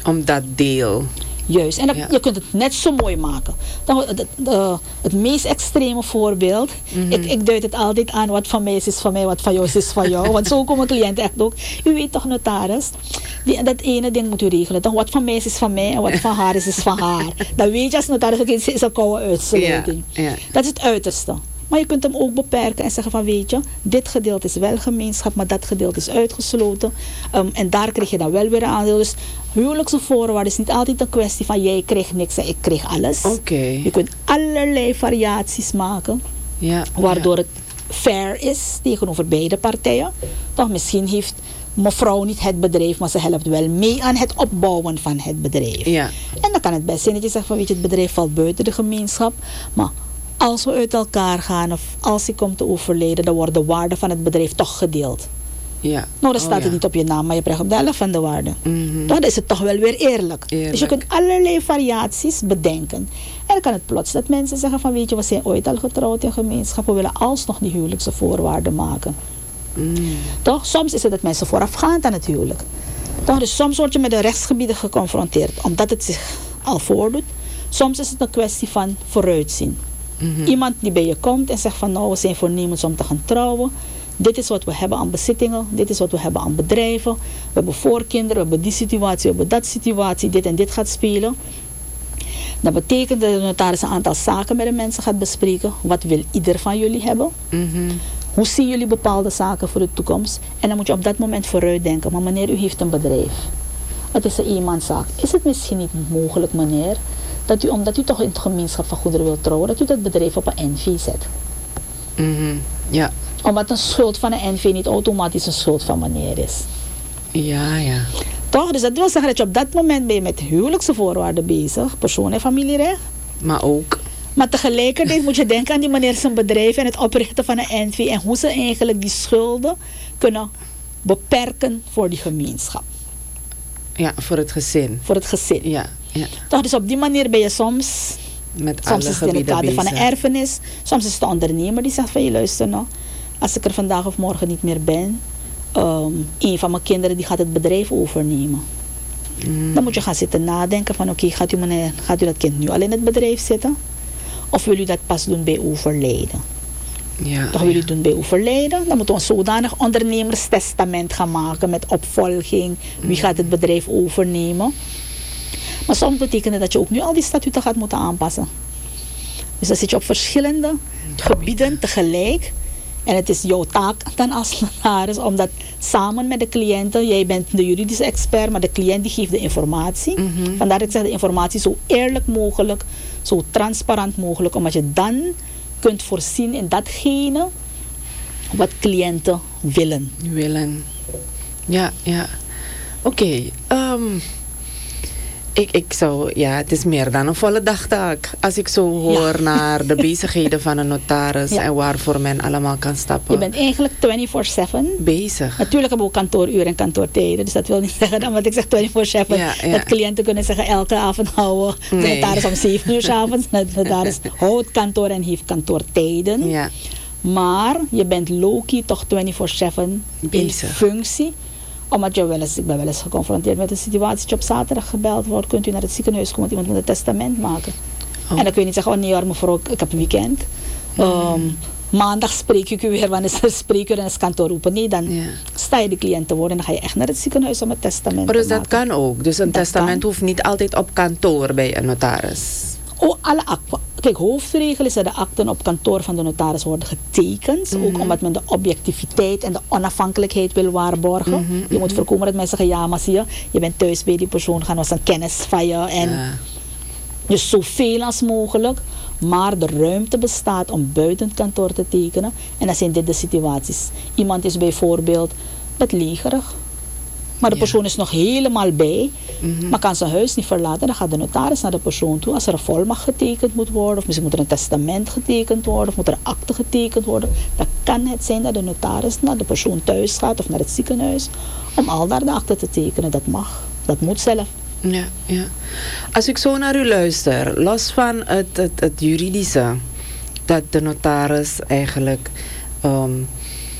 Om dat deel. Juist, en je kunt het net zo mooi maken. Dan, het meest extreme voorbeeld, ik duid het altijd aan, wat van mij is van mij, wat van jou is van jou. Want zo komen cliënten echt ook. U weet toch, notaris, dat ene ding moet u regelen. Dan wat van mij is van mij en wat van haar is van haar. Dan weet je als notaris, het is een koude uitsluiting. Dat is het uiterste. Maar je kunt hem ook beperken en zeggen van, weet je, dit gedeelte is wel gemeenschap, maar dat gedeelte is uitgesloten. En daar krijg je dan wel weer een aandeel. Dus huwelijkse voorwaarden is niet altijd een kwestie van, jij krijgt niks en ik krijg alles. Je kunt allerlei variaties maken, waardoor het fair is tegenover beide partijen. Toch, misschien heeft mevrouw niet het bedrijf, maar ze helpt wel mee aan het opbouwen van het bedrijf. En dan kan het best zijn dat je zegt van, weet je, het bedrijf valt buiten de gemeenschap, maar als we uit elkaar gaan of als ik kom te overlijden, dan wordt de waarde van het bedrijf toch gedeeld. Nou, dan staat het niet op je naam, maar je krijgt op de helft van de waarde. Dan is het toch wel weer eerlijk. Dus je kunt allerlei variaties bedenken. En dan kan het plots dat mensen zeggen van, weet je, we zijn ooit al getrouwd in gemeenschap, we willen alsnog die huwelijkse voorwaarden maken. Toch? Soms is het dat mensen voorafgaand aan het huwelijk. Toch? Dus soms word je met de rechtsgebieden geconfronteerd, omdat het zich al voordoet. Soms is het een kwestie van vooruitzien. Iemand die bij je komt en zegt van, nou, we zijn voornemens om te gaan trouwen. Dit is wat we hebben aan bezittingen. Dit is wat we hebben aan bedrijven. We hebben voorkinderen, we hebben die situatie, we hebben dat situatie. Dit en dit gaat spelen. Dat betekent dat de notaris een aantal zaken met de mensen gaat bespreken. Wat wil ieder van jullie hebben? Hoe zien jullie bepaalde zaken voor de toekomst? En dan moet je op dat moment vooruit denken. Maar meneer, u heeft een bedrijf. Het is een eenmanszaak. Is het misschien niet mogelijk, meneer, dat u, omdat u toch in het gemeenschap van goederen wilt trouwen, dat u dat bedrijf op een NV zet? Omdat een schuld van een NV niet automatisch een schuld van meneer is. Toch? Dus dat wil zeggen dat je op dat moment ben je met huwelijkse voorwaarden bezig, persoon- en familierecht. Maar tegelijkertijd moet je denken aan die meneer zijn bedrijf en het oprichten van een NV en hoe ze eigenlijk die schulden kunnen beperken voor die gemeenschap. Voor het gezin. Voor het gezin. Toch, dus op die manier ben je soms is het in het kader van een erfenis. Soms is het de ondernemer die zegt van, je luister nou, als ik er vandaag of morgen niet meer ben, een van mijn kinderen die gaat het bedrijf overnemen. Dan moet je gaan zitten nadenken van, oké, gaat u dat kind nu al in het bedrijf zitten? Of wil u dat pas doen bij overlijden? Toch wil u het doen bij overlijden? Dan moeten we een zodanig ondernemerstestament gaan maken met opvolging. Wie gaat het bedrijf overnemen? Maar soms betekent het dat je ook nu al die statuten gaat moeten aanpassen. Dus dan zit je op verschillende gebieden tegelijk. En het is jouw taak dan als notaris om dat samen met de cliënten, jij bent de juridische expert, maar de cliënt die geeft de informatie. Vandaar dat ik zeg, de informatie zo eerlijk mogelijk, zo transparant mogelijk, omdat je dan kunt voorzien in datgene wat cliënten willen. Oké. Ik zou, het is meer dan een volle dagtaak. Als ik zo hoor naar de bezigheden van een notaris en waarvoor men allemaal kan stappen. Je bent eigenlijk 24/7 bezig. Natuurlijk hebben we kantooruren en kantoortijden. Dus dat wil niet zeggen, want ik zeg 24/7, dat cliënten kunnen zeggen elke avond houden. De notaris om 7 uur 's avonds. De notaris houdt kantoor en heeft kantoortijden. Maar je bent low-key toch 24/7 in functie. Omdat ik ben wel eens geconfronteerd met een situatie dat je op zaterdag gebeld wordt. Kunt u naar het ziekenhuis komen, want iemand moet een testament maken. En dan kun je niet zeggen, oh nee hoor mevrouw, ik heb een weekend. Maandag spreek ik u weer, wanneer is er spreekuur en is kantoor open. Nee, dan sta je de cliënt te worden en dan ga je echt naar het ziekenhuis om het testament te maken. Dus dat kan ook. Dus een testament hoeft niet altijd op kantoor bij een notaris. Alle akten. Kijk, hoofdregel is dat de akten op kantoor van de notaris worden getekend. Ook omdat men de objectiviteit en de onafhankelijkheid wil waarborgen. Je moet voorkomen dat mensen zeggen, ja maar zie je bent thuis bij die persoon, gaan we een kennis van je. En dus zoveel als mogelijk. Maar de ruimte bestaat om buiten het kantoor te tekenen. En dat zijn dit de situaties. Iemand is bijvoorbeeld bedlegerig. Maar de persoon is nog helemaal bij, maar kan zijn huis niet verlaten. Dan gaat de notaris naar de persoon toe. Als er een volmacht getekend moet worden, of misschien moet er een testament getekend worden, of moet er een akte getekend worden, dan kan het zijn dat de notaris naar de persoon thuis gaat of naar het ziekenhuis om al daar de akte te tekenen. Dat mag, dat moet zelf. Als ik zo naar u luister, los van het juridische, dat de notaris eigenlijk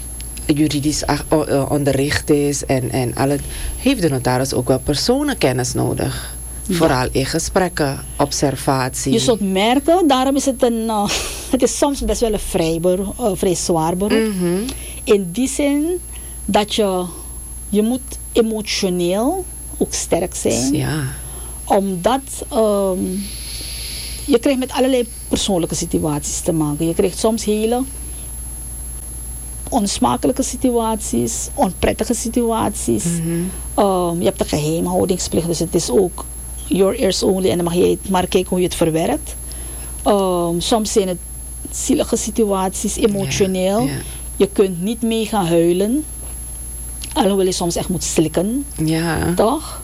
juridisch onderricht is en al het, heeft de notaris ook wel personenkennis nodig. Ja. Vooral in gesprekken, observatie. Je zult merken, daarom is het het is soms best wel een vrij zwaar beroep. In die zin dat je moet emotioneel ook sterk zijn. Ja. Omdat je krijgt met allerlei persoonlijke situaties te maken. Je krijgt soms hele onsmakelijke situaties, onprettige situaties. Je hebt de geheimhoudingsplicht, dus het is ook your ears only en dan mag je maar kijken hoe je het verwerkt. Soms zijn het zielige situaties, emotioneel. Ja. Je kunt niet mee gaan huilen, alhoewel je soms echt moet slikken. Ja. Toch?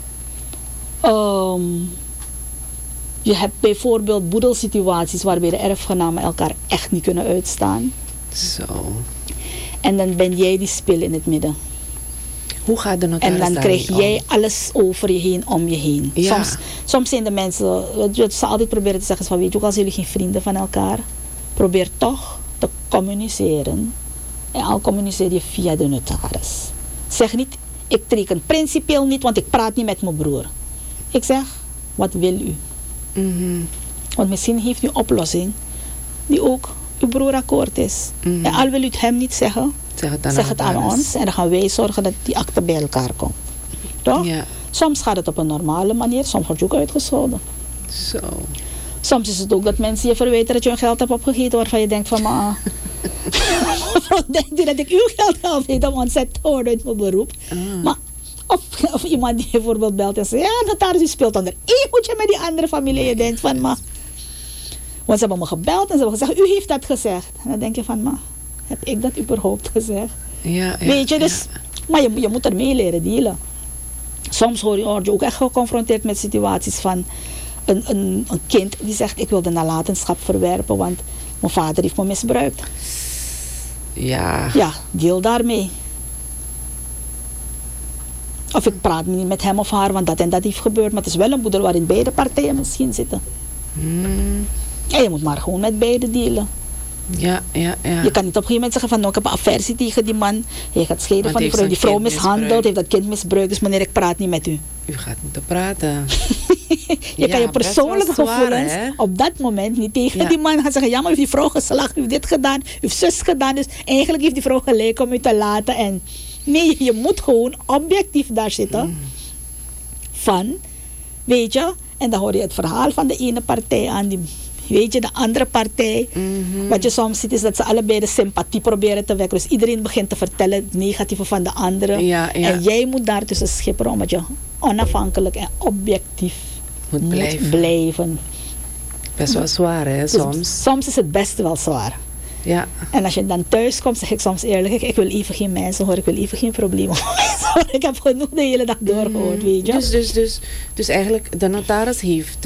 Je hebt bijvoorbeeld boedelsituaties waarbij de erfgenamen elkaar echt niet kunnen uitstaan. Zo. En dan ben jij die spil in het midden. Hoe gaat de notaris en dan krijg jij alles over je heen, om je heen. Ja. Soms zijn de mensen, wat ze altijd proberen te zeggen is van, weet je, ook als jullie geen vrienden van elkaar, probeer toch te communiceren. En al communiceer je via de notaris. Zeg niet, ik teken principieel niet, want ik praat niet met mijn broer. Ik zeg, wat wil u? Want misschien heeft u een oplossing die ook uw broer akkoord is. En al wil u het hem niet zeggen, zeg het aan ons. En dan gaan wij zorgen dat die akte bij elkaar komt. Toch? Ja. Soms gaat het op een normale manier, soms word je ook uitgescholden. Zo. Soms is het ook dat mensen je verweten dat je hun geld hebt opgegeten waarvan je denkt van, maar denkt u dat ik uw geld heb opgegeten om ontzettend te worden uit mijn beroep. Maar of iemand die bijvoorbeeld belt en zegt, ja, notaris, u speelt onder één hoedje met die andere familie. Je denkt van, maar, want ze hebben me gebeld en ze hebben gezegd, u heeft dat gezegd. En dan denk je van, maar, heb ik dat überhaupt gezegd? Ja, weet je, dus, maar je moet ermee leren dealen. Soms word je ook echt geconfronteerd met situaties van een kind die zegt, ik wil de nalatenschap verwerpen, want mijn vader heeft me misbruikt. Ja. Ja, deel daarmee. Of ik praat niet met hem of haar, want dat en dat heeft gebeurd. Maar het is wel een boedel waarin beide partijen misschien zitten. En je moet maar gewoon met beide dealen. Ja. Je kan niet op een gegeven moment zeggen van, nou, ik heb een aversie tegen die man. Hij gaat scheiden van die vrouw mishandeld, heeft dat kind misbruikt. Dus meneer, ik praat niet met u. U gaat moeten praten. Je kan je persoonlijke gevoelens op dat moment niet tegen die man gaan zeggen, ja, maar u heeft die vrouw geslagen, u heeft dit gedaan, u heeft zus gedaan. Dus eigenlijk heeft die vrouw gelijk om u te laten. En nee, je moet gewoon objectief daar zitten. Van, weet je, en dan hoor je het verhaal van de ene partij aan die, weet je, de andere partij. Wat je soms ziet is dat ze allebei de sympathie proberen te wekken. Dus iedereen begint te vertellen het negatieve van de andere. Ja. En jij moet daar tussen schipperen, omdat je onafhankelijk en objectief moet blijven. Best wel zwaar, hè, soms. Dus soms is het best wel zwaar. Ja. En als je dan thuis komt, zeg ik soms eerlijk, ik wil even geen mensen horen, ik wil even geen problemen horen. Ik heb genoeg de hele dag doorgehoord, weet je. Dus eigenlijk, de notaris heeft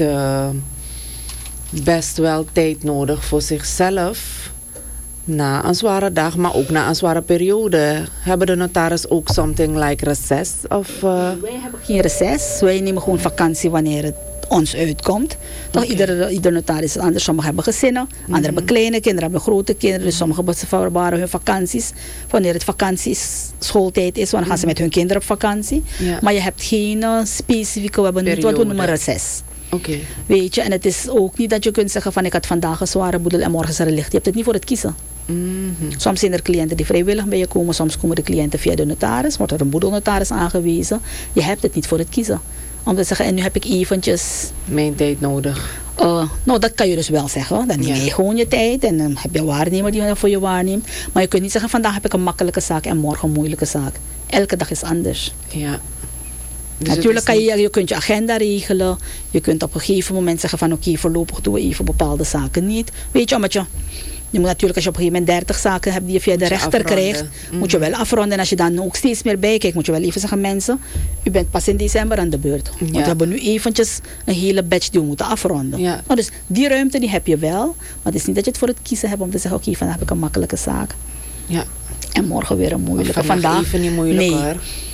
best wel tijd nodig voor zichzelf. Na een zware dag, maar ook na een zware periode. Hebben de notaris ook something like reces? Of, Wij hebben geen reces. Wij nemen gewoon vakantie wanneer het ons uitkomt. Toch, ieder notaris is anders. Sommigen hebben gezinnen, anderen hebben kleine kinderen, hebben grote kinderen. Dus sommigen verbaren hun vakanties. Wanneer het schooltijd is, dan gaan ze met hun kinderen op vakantie. Ja. Maar je hebt geen specifieke, we hebben niet wat we noemen reces. Okay. Weet je, en het is ook niet dat je kunt zeggen van ik had vandaag een zware boedel en morgen is er licht. Je hebt het niet voor het kiezen. Soms zijn er cliënten die vrijwillig bij je komen, soms komen de cliënten via de notaris, wordt er een boedelnotaris aangewezen. Je hebt het niet voor het kiezen. Om te zeggen, en nu heb ik eventjes mijn tijd nodig. Nou, dat kan je dus wel zeggen. Dan neem je gewoon je tijd en dan heb je een waarnemer die voor je waarneemt. Maar je kunt niet zeggen, vandaag heb ik een makkelijke zaak en morgen een moeilijke zaak. Elke dag is anders. Ja. Dus natuurlijk kan je kunt je agenda regelen. Je kunt op een gegeven moment zeggen van oké, voorlopig doen we even bepaalde zaken niet. Weet je, omdat je moet natuurlijk, als je op een gegeven moment 30 zaken hebt die je via de rechter krijgt, moet je wel afronden. En als je dan ook steeds meer bijkijkt, moet je wel even zeggen, mensen, u bent pas in december aan de beurt. Want we hebben nu eventjes een hele batch die we moeten afronden. Ja. Nou, dus die ruimte die heb je wel. Maar het is niet dat je het voor het kiezen hebt om te zeggen, oké, vandaag heb ik een makkelijke zaak. Ja. En morgen weer een moeilijke. Vandaag even niet moeilijk, nee. hoor.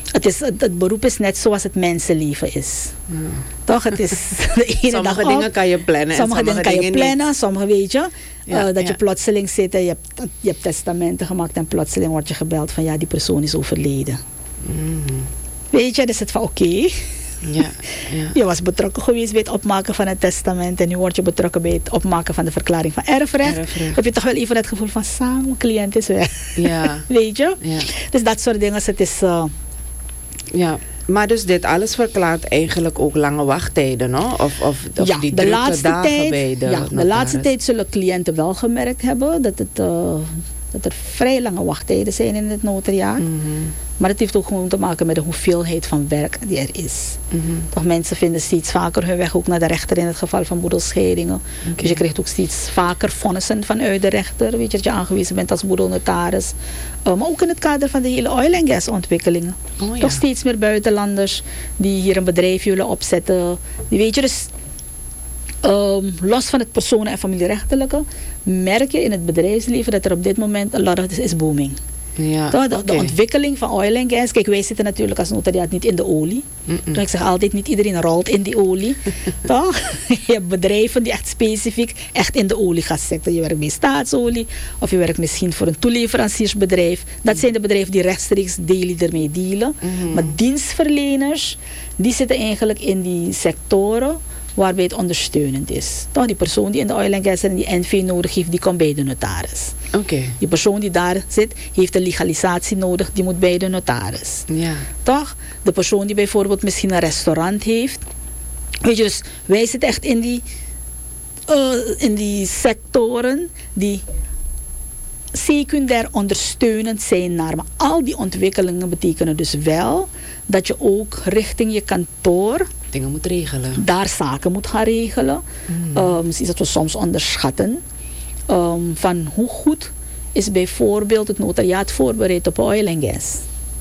Het beroep is net zoals het mensenleven is. Toch? Het is de ene sommige dag dingen kan je plannen. Sommige dingen kan je plannen, niet. sommige weet je. Dat je ja. plotseling zit en je hebt testamenten gemaakt en plotseling wordt je gebeld van ja, die persoon is overleden. Weet je, dan is het van oké. Ja. Je was betrokken geweest bij het opmaken van het testament en nu word je betrokken bij het opmaken van de verklaring van erfrecht. Heb je toch wel even het gevoel van samen, mijn cliënt is weg. Ja. Weet je? Ja. Dus dat soort dingen, het is... Ja, maar dus dit alles verklaart eigenlijk ook lange wachttijden, no? Of ja, die de drukke laatste dagen tijd, bij de ja, de laatste tijd zullen cliënten wel gemerkt hebben dat er vrij lange wachttijden zijn in het notariaat. Maar het heeft ook gewoon te maken met de hoeveelheid van werk die er is. Toch mensen vinden steeds vaker hun weg ook naar de rechter in het geval van boedelscheidingen. Dus je krijgt ook steeds vaker vonnissen vanuit de rechter. Weet je, dat je aangewezen bent als boedelnotaris. Maar ook in het kader van de hele oil and gas ontwikkelingen. Toch steeds meer buitenlanders die hier een bedrijf willen opzetten. Die weet je, dus los van het personen- en familierechtelijke, merk je in het bedrijfsleven dat er op dit moment een lot of is booming. Ja, de ontwikkeling van oil and gas. Kijk, wij zitten natuurlijk als notariaat niet in de olie. Ik zeg altijd, niet iedereen rolt in die olie. Toch? Je hebt bedrijven die echt specifiek echt in de oliegaszector. Je werkt bij staatsolie of je werkt misschien voor een toeleveranciersbedrijf. Dat zijn de bedrijven die rechtstreeks daily ermee dealen. Maar dienstverleners, die zitten eigenlijk in die sectoren waarbij het ondersteunend is. Toch? Die persoon die in de oil and gas en die NV nodig heeft, die komt bij de notaris. Die persoon die daar zit, heeft een legalisatie nodig, die moet bij de notaris. Ja. Toch? De persoon die bijvoorbeeld misschien een restaurant heeft. Weet je, dus wij zitten echt in die sectoren die secundair ondersteunend zijn naar. Maar al die ontwikkelingen betekenen dus wel dat je ook richting je kantoor dingen moet regelen. Daar zaken moet gaan regelen. Is dat we soms onderschatten. Van hoe goed is bijvoorbeeld het notariaat voorbereid op oil en gas.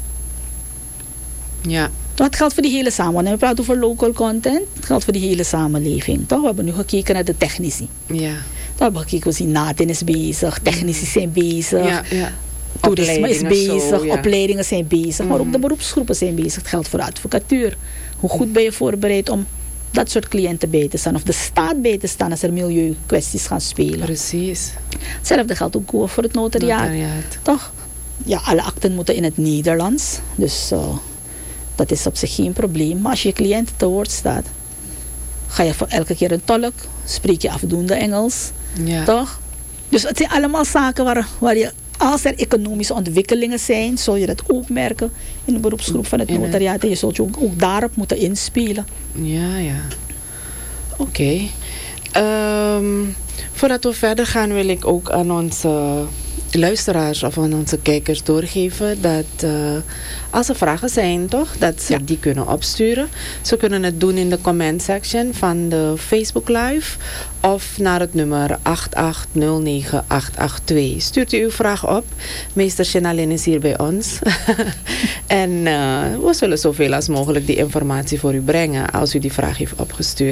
Ja. Dat geldt voor die hele samenleving. We praten over local content. Het geldt voor die hele samenleving. Toch? We hebben nu gekeken naar de technici. Ja. We hebben gekeken, we zien NATIN is bezig, technici zijn bezig. Ja, ja. Toerisme is bezig, zo, ja. opleidingen zijn bezig, maar ook de beroepsgroepen zijn bezig. Het geldt voor de advocatuur. Hoe goed ben je voorbereid om dat soort cliënten bij te staan of de staat bij te staan als er milieukwesties gaan spelen. Precies. Hetzelfde geldt ook voor het notariaat. Toch? Ja, alle akten moeten in het Nederlands. Dus dat is op zich geen probleem. Maar als je cliënt te woord staat, ga je voor elke keer een tolk, spreek je afdoende Engels. Ja. Toch? Dus het zijn allemaal zaken waar je, als er economische ontwikkelingen zijn, zul je dat ook merken in de beroepsgroep van het notariaat. En je zult je ook daarop moeten inspelen. Ja, ja. Oké. Voordat we verder gaan wil ik ook aan onze luisteraars of aan onze kijkers doorgeven dat als er vragen zijn toch, dat ze die kunnen opsturen. Ze kunnen het doen in de comment section van de Facebook live of naar het nummer 8809-882. Stuurt u uw vraag op. Meester Shenalin is hier bij ons. En we zullen zoveel als mogelijk die informatie voor u brengen als u die vraag heeft opgestuurd.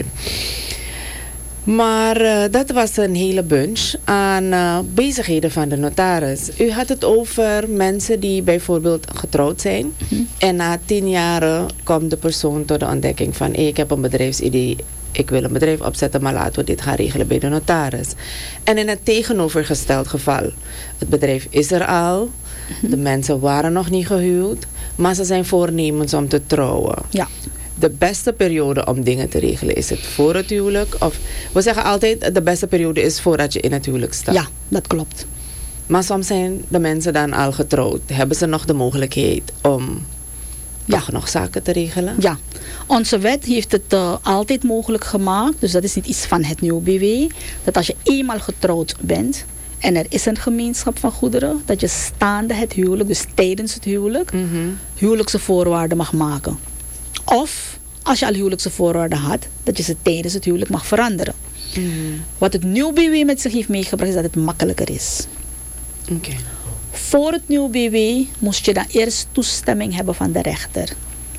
Maar dat was een hele bunch aan bezigheden van de notaris. U had het over mensen die bijvoorbeeld getrouwd zijn. En na 10 jaar komt de persoon tot de ontdekking van ik heb een bedrijfsidee. Ik wil een bedrijf opzetten, maar laten we dit gaan regelen bij de notaris. En in het tegenovergesteld geval. Het bedrijf is er al. De mensen waren nog niet gehuwd. Maar ze zijn voornemens om te trouwen. Ja. De beste periode om dingen te regelen, is het voor het huwelijk? Of, we zeggen altijd, de beste periode is voordat je in het huwelijk staat. Ja, dat klopt. Maar soms zijn de mensen dan al getrouwd. Hebben ze nog de mogelijkheid om toch nog zaken te regelen? Ja, onze wet heeft het altijd mogelijk gemaakt. Dus dat is niet iets van het nieuwe BW. Dat als je eenmaal getrouwd bent en er is een gemeenschap van goederen, dat je staande het huwelijk, dus tijdens het huwelijk, huwelijkse voorwaarden mag maken. Of, als je al huwelijkse voorwaarden had, dat je ze tijdens het huwelijk mag veranderen. Wat het nieuw BW met zich heeft meegebracht, is dat het makkelijker is. Voor het nieuw BW moest je dan eerst toestemming hebben van de rechter.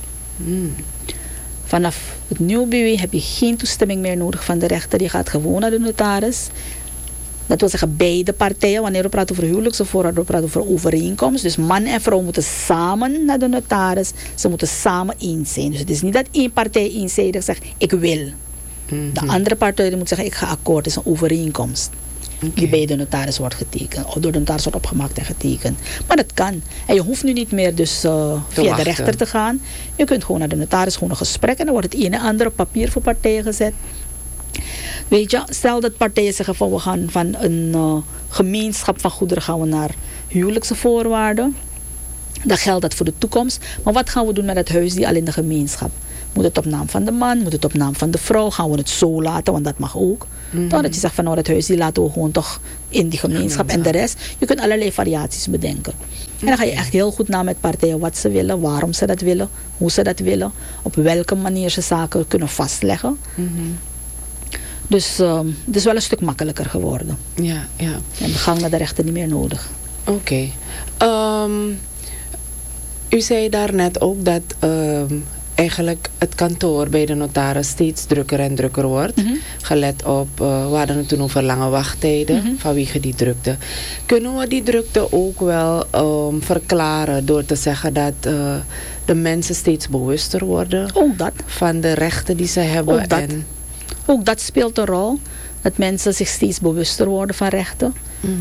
Vanaf het nieuw BW heb je geen toestemming meer nodig van de rechter. Je gaat gewoon naar de notaris. Dat wil zeggen beide partijen. Wanneer we praten over huwelijksvoorwaarden, we praten over overeenkomst. Dus man en vrouw moeten samen naar de notaris. Ze moeten samen eens zijn. Dus het is niet dat één partij eenzijdig zegt, ik wil. De andere partij moet zeggen, ik ga akkoord. Het is een overeenkomst. Die bij de notaris wordt getekend. Of door de notaris wordt opgemaakt en getekend. Maar dat kan. En je hoeft nu niet meer dus via de rechter te gaan. Je kunt gewoon naar de notaris, gewoon een gesprek. En dan wordt het een en ander op papier voor partijen gezet. Weet je, stel dat partijen zeggen van we gaan van een gemeenschap van goederen gaan we naar huwelijkse voorwaarden. Dan geldt dat voor de toekomst. Maar wat gaan we doen met het huis die al in de gemeenschap? Moet het op naam van de man? Moet het op naam van de vrouw? Gaan we het zo laten? Want dat mag ook. Dan dat je zegt van nou, het huis die laten we gewoon toch in die gemeenschap en de rest. Je kunt allerlei variaties bedenken. En dan ga je echt heel goed na met partijen wat ze willen, waarom ze dat willen, hoe ze dat willen, op welke manier ze zaken kunnen vastleggen. Dus het is wel een stuk makkelijker geworden. Ja. En de gang naar de rechter niet meer nodig. Oké. U zei daarnet ook dat eigenlijk het kantoor bij de notaris steeds drukker en drukker wordt. Gelet op, we hadden het toen over lange wachttijden vanwege die drukte. Kunnen we die drukte ook wel verklaren door te zeggen dat de mensen steeds bewuster worden Ook dat. van de rechten die ze hebben? Ook dat speelt een rol. Dat mensen zich steeds bewuster worden van rechten.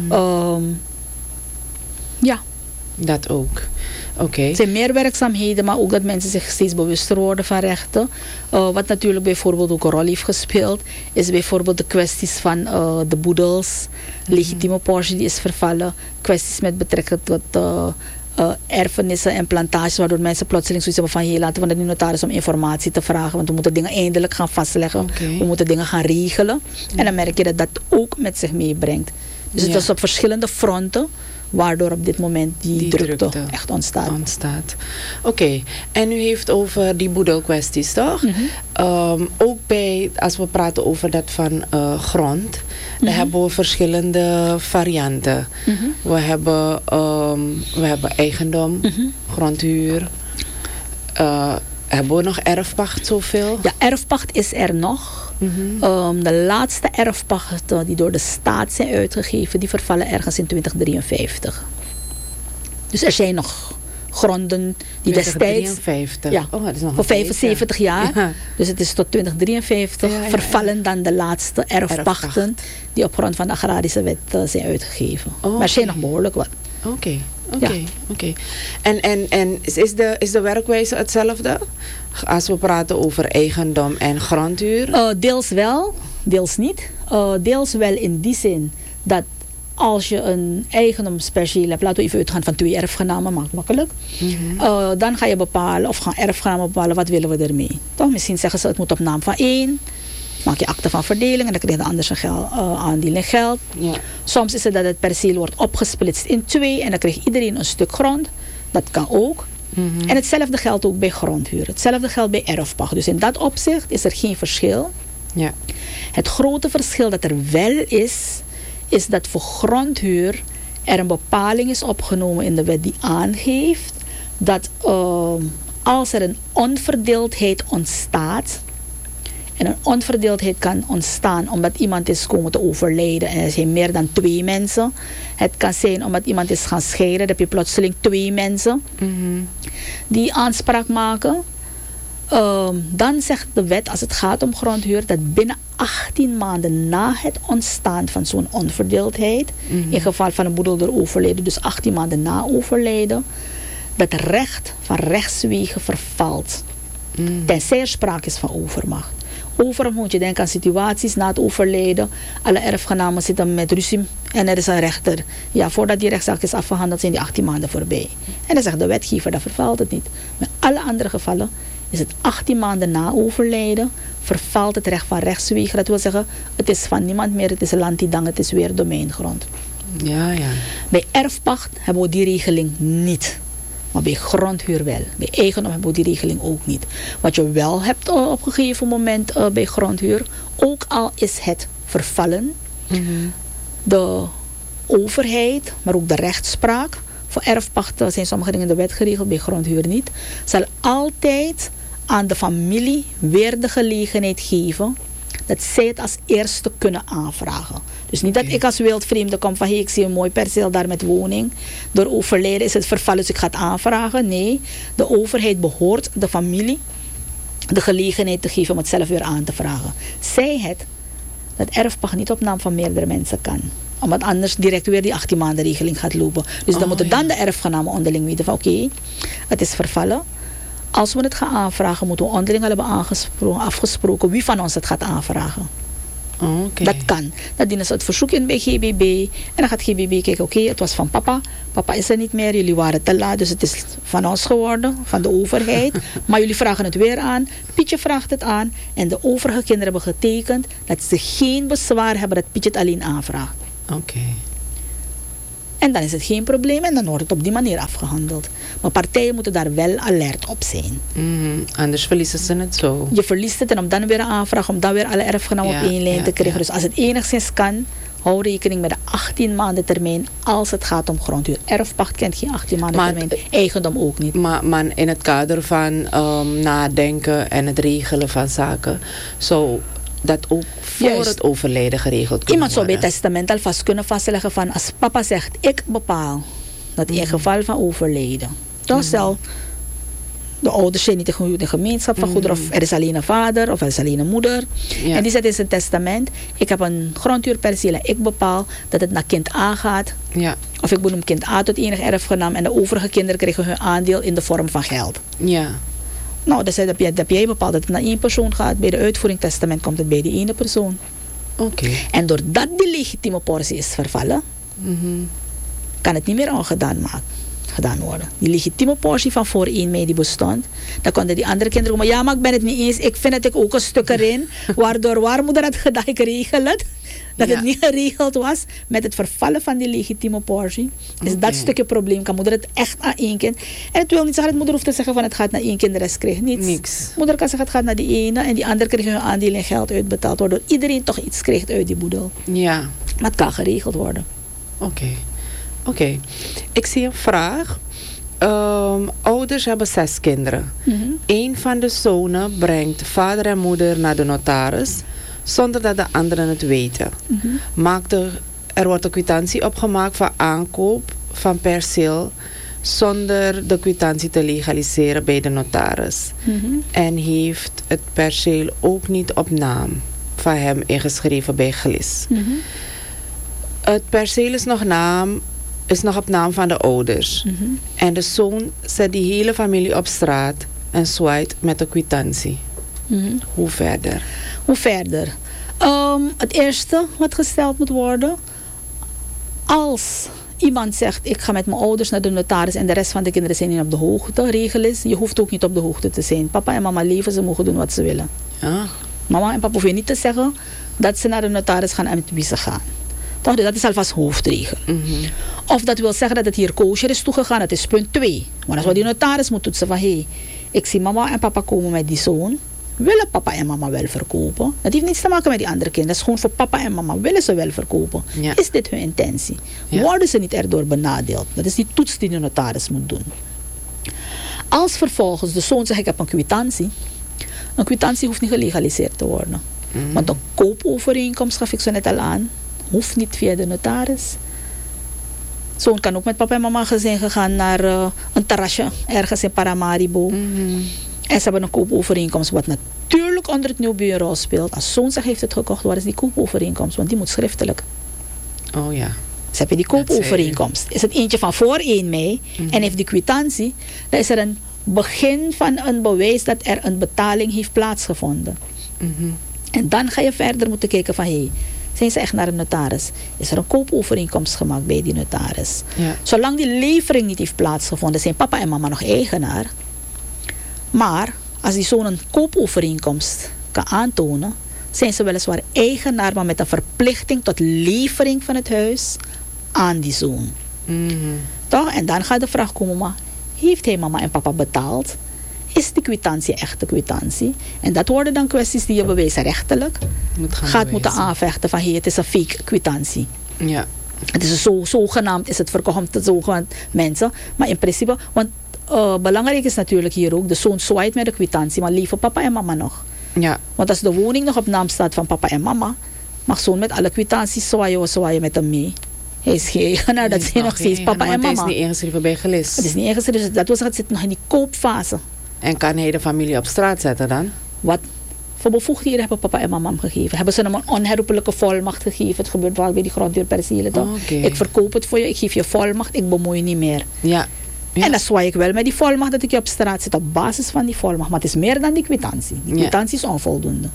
Ja. Dat ook. Oké. Er zijn meer werkzaamheden, maar ook dat mensen zich steeds bewuster worden van rechten. Wat natuurlijk bijvoorbeeld ook een rol heeft gespeeld, is bijvoorbeeld de kwesties van de boedels, legitieme portie die is vervallen, kwesties met betrekking tot erfenissen en plantages, waardoor mensen plotseling zoiets hebben van, laten we naar de notaris om informatie te vragen, want we moeten dingen eindelijk gaan vastleggen, we moeten dingen gaan regelen. En dan merk je dat dat ook met zich meebrengt. Dus het is op verschillende fronten, waardoor op dit moment die drukte echt ontstaat. Oké. En u heeft over die boedelkwesties, toch? Ook bij, als we praten over dat van grond, dan hebben we verschillende varianten. We hebben eigendom, grondhuur. Hebben we nog erfpacht zoveel? Ja, erfpacht is er nog. De laatste erfpachten die door de staat zijn uitgegeven, die vervallen ergens in 2053. Dus er zijn nog gronden die destijds... 2053? Ja, dat is nog voor 75 jaar. Ja. Dus het is tot 2053 vervallen dan de laatste erfpachten die op grond van de agrarische wet zijn uitgegeven. Maar er zijn nog behoorlijk wat. Oké. En is de werkwijze hetzelfde? Als we praten over eigendom en grondhuur? Deels wel, deels niet. Deels wel in die zin dat als je een eigendomsperceel hebt, laten we even uitgaan van 2 erfgenamen, maakt makkelijk. Dan ga je bepalen, of gaan erfgenamen bepalen, wat willen we ermee. Toch? Misschien zeggen ze het moet op naam van 1. Maak je akte van verdeling en dan krijg je de ander zijn aandeel in geld. Ja. Soms is het dat het perceel wordt opgesplitst in 2 en dan krijgt iedereen een stuk grond. Dat kan ook. En hetzelfde geldt ook bij grondhuur. Hetzelfde geldt bij erfpacht. Dus in dat opzicht is er geen verschil. Ja. Het grote verschil dat er wel is dat voor grondhuur er een bepaling is opgenomen in de wet die aangeeft dat als er een onverdeeldheid ontstaat, en een onverdeeldheid kan ontstaan omdat iemand is komen te overlijden en er zijn meer dan 2 mensen. Het kan zijn omdat iemand is gaan scheiden, dan heb je plotseling 2 mensen die aanspraak maken. Dan zegt de wet, als het gaat om grondhuur, dat binnen 18 maanden na het ontstaan van zo'n onverdeeldheid, in geval van een boedel door overlijden, dus 18 maanden na overlijden, dat recht van rechtswege vervalt. Tenzij er sprake is van overmacht. Overal moet je denken aan situaties na het overlijden. Alle erfgenamen zitten met ruzie en er is een rechter. Ja, voordat die rechtszaak is afgehandeld zijn die 18 maanden voorbij. En dan zegt de wetgever, dat vervalt het niet. Maar in alle andere gevallen is het 18 maanden na overlijden, vervalt het recht van rechtswege. Dat wil zeggen, het is van niemand meer, het is landidang, het is weer domeingrond. Ja. Bij erfpacht hebben we die regeling niet. Maar bij grondhuur wel. Bij eigendom hebben we die regeling ook niet. Wat je wel hebt op een gegeven moment bij grondhuur, ook al is het vervallen, de overheid, maar ook de rechtspraak, voor erfpachten zijn sommige dingen in de wet geregeld, bij grondhuur niet, zal altijd aan de familie weer de gelegenheid geven dat zij het als eerste kunnen aanvragen. Dus niet dat ik als wildvreemde kom van, hey, ik zie een mooi perceel daar met woning. Door overlijden is het vervallen, dus ik ga het aanvragen. Nee, de overheid behoort de familie de gelegenheid te geven om het zelf weer aan te vragen. Zij het dat erfpacht niet op naam van meerdere mensen kan. Omdat anders direct weer die 18 maanden regeling gaat lopen. Dus dan moeten dan de erfgenamen onderling weten van oké, het is vervallen. Als we het gaan aanvragen, moeten we onderling al hebben afgesproken wie van ons het gaat aanvragen. Dat kan. Dan dienen ze het verzoek in bij GBB. En dan gaat GBB kijken, oké, het was van papa. Papa is er niet meer, jullie waren te laat. Dus het is van ons geworden, van de overheid. Maar jullie vragen het weer aan. Pietje vraagt het aan. En de overige kinderen hebben getekend dat ze geen bezwaar hebben dat Pietje het alleen aanvraagt. En dan is het geen probleem en dan wordt het op die manier afgehandeld. Maar partijen moeten daar wel alert op zijn. Anders verliezen ze het zo. Je verliest het en om dan weer een aanvraag, om dan weer alle erfgenamen op één lijn te krijgen. Dus als het enigszins kan, hou rekening met de 18 maanden termijn als het gaat om grondhuur. Erfpacht kent geen 18 maanden termijn, eigendom ook niet. Maar in het kader van nadenken en het regelen van zaken, zo dat ook voor het overlijden geregeld kan Iemand zou bij worden. testament alvast kunnen vastleggen van als papa zegt ik bepaal dat in geval van overlijden. Dan stel de ouders zijn niet in de gemeenschap van goederen of er is alleen een vader of er is alleen een moeder. En die zet in zijn testament ik heb een grondhuurperceel en ik bepaal dat het naar kind A gaat. Of ik benoem kind A tot enig erfgenaam en de overige kinderen krijgen hun aandeel in de vorm van geld. Nou, dus heb jij bepaald dat het naar één persoon gaat. Bij de uitvoering testament komt het bij die ene persoon. En doordat die legitieme portie is vervallen, kan het niet meer gedaan worden. Die legitieme portie van voor 1 mei die bestond, dan konden die andere kinderen komen, ja, maar ik ben het niet eens, ik vind dat ik ook een stuk erin, waardoor waarmoeder had gedacht, ik regel het. Dat het niet geregeld was met het vervallen van die legitieme portie. Dus dat stukje probleem kan moeder het echt aan één kind. En het wil niet zeggen dat moeder hoeft te zeggen van het gaat naar één kind, de rest krijgt niets. Moeder kan zeggen het gaat naar die ene en die andere krijgt hun aandeel in geld uitbetaald. Waardoor iedereen toch iets krijgt uit die boedel. Maar het kan geregeld worden. Oké. Ik zie een vraag. Ouders hebben 6 kinderen. Eén van de zonen brengt vader en moeder naar de notaris zonder dat de anderen het weten. Er wordt een kwitantie opgemaakt voor aankoop van perceel zonder de kwitantie te legaliseren bij de notaris. En heeft het perceel ook niet op naam van hem ingeschreven bij GLIS. Het perceel is nog op naam van de ouders. En de zoon zet die hele familie op straat en zwaait met de kwitantie. Hoe verder? Het eerste wat gesteld moet worden, als iemand zegt ik ga met mijn ouders naar de notaris en de rest van de kinderen zijn niet op de hoogte, regel is, je hoeft ook niet op de hoogte te zijn. Papa en mama leven, ze mogen doen wat ze willen. Mama en papa hoeven niet te zeggen dat ze naar de notaris gaan en met wie ze gaan. Toch, dat is alvast hoofdregel. Of dat wil zeggen dat het hier kosher is toegegaan, dat is punt 2. Maar als wat die notaris moet toetsen van ik zie mama en papa komen met die zoon, willen papa en mama wel verkopen? Dat heeft niets te maken met die andere kinderen. Dat is gewoon voor papa en mama, willen ze wel verkopen? Is dit hun intentie? Worden ze niet erdoor benadeeld? Dat is die toets die de notaris moet doen. Als vervolgens de zoon zegt ik heb een kwitantie hoeft niet gelegaliseerd te worden. Want een koopovereenkomst, gaf ik zo net al aan, hoeft niet via de notaris. Zoon kan ook met papa en mama zijn gegaan naar een terrasje ergens in Paramaribo. En ze hebben een koopovereenkomst wat natuurlijk onder het nieuwe bureau speelt. Als zoon zegt heeft het gekocht, waar is die koopovereenkomst? Want die moet schriftelijk. Ze hebben die koopovereenkomst. Is het eentje van voor 1 mei en heeft die kwitantie, dan is er een begin van een bewijs dat er een betaling heeft plaatsgevonden. En dan ga je verder moeten kijken van zijn ze echt naar een notaris? Is er een koopovereenkomst gemaakt bij die notaris? Zolang die levering niet heeft plaatsgevonden, zijn papa en mama nog eigenaar. Maar als die zoon een koopovereenkomst kan aantonen, zijn ze weliswaar eigenaar, maar met een verplichting tot levering van het huis aan die zoon. Toch? En dan gaat de vraag komen, maar heeft hij mama en papa betaald? Is de kwitantie echt de kwitantie? En dat worden dan kwesties die je bewijsrechtelijk gaat moeten aanvechten van het is een fake kwitantie. Het is zogenaamd, is het verkocht tot zogenaamd mensen. Maar in principe, want belangrijk is natuurlijk hier ook, de zoon zwaait met de kwitantie, maar leven papa en mama nog? Ja. Want als de woning nog op naam staat van papa en mama, mag zoon met alle kwitanties zwaaien met hem mee. Hij is geen eigenaar, dat zijn nog steeds papa en mama. Het is niet ingeschreven bij Gelis. Het is niet ingeschreven, dus dat was het zit nog in die koopfase. En kan hij de familie op straat zetten dan? Wat voor bevoegdheden hebben papa en mama hem gegeven? Hebben ze hem een onherroepelijke volmacht gegeven? Het gebeurt wel bij die grondhuurpercelen toch? Okay. Ik verkoop het voor je, ik geef je volmacht, ik bemoei je niet meer. Ja. Ja. En dan zwaai ik wel met die volmacht dat ik je op straat zit op basis van die volmacht. Maar het is meer dan die kwitantie. Die kwitantie is onvoldoende.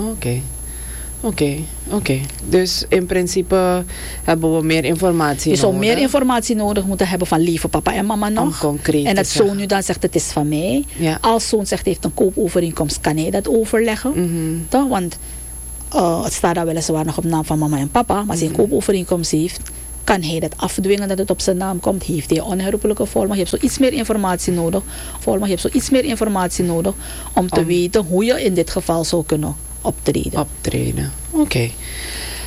Oké. Dus in principe hebben we meer informatie je zou nodig. meer informatie nodig moeten hebben van lieve papa en mama nog. Concreet en dat zoon nu dan zegt het is van mij. Ja. Als zoon zegt heeft een koopovereenkomst, kan hij dat overleggen. Toch? Want het staat daar weliswaar nog op naam van mama en papa. Maar als hij een koopovereenkomst heeft, kan hij dat afdwingen dat het op zijn naam komt. Heeft hij onherroepelijke volmacht. Je hebt zo iets meer informatie nodig. Je hebt zo iets meer informatie nodig om te weten hoe je in dit geval zou kunnen optreden. Oké.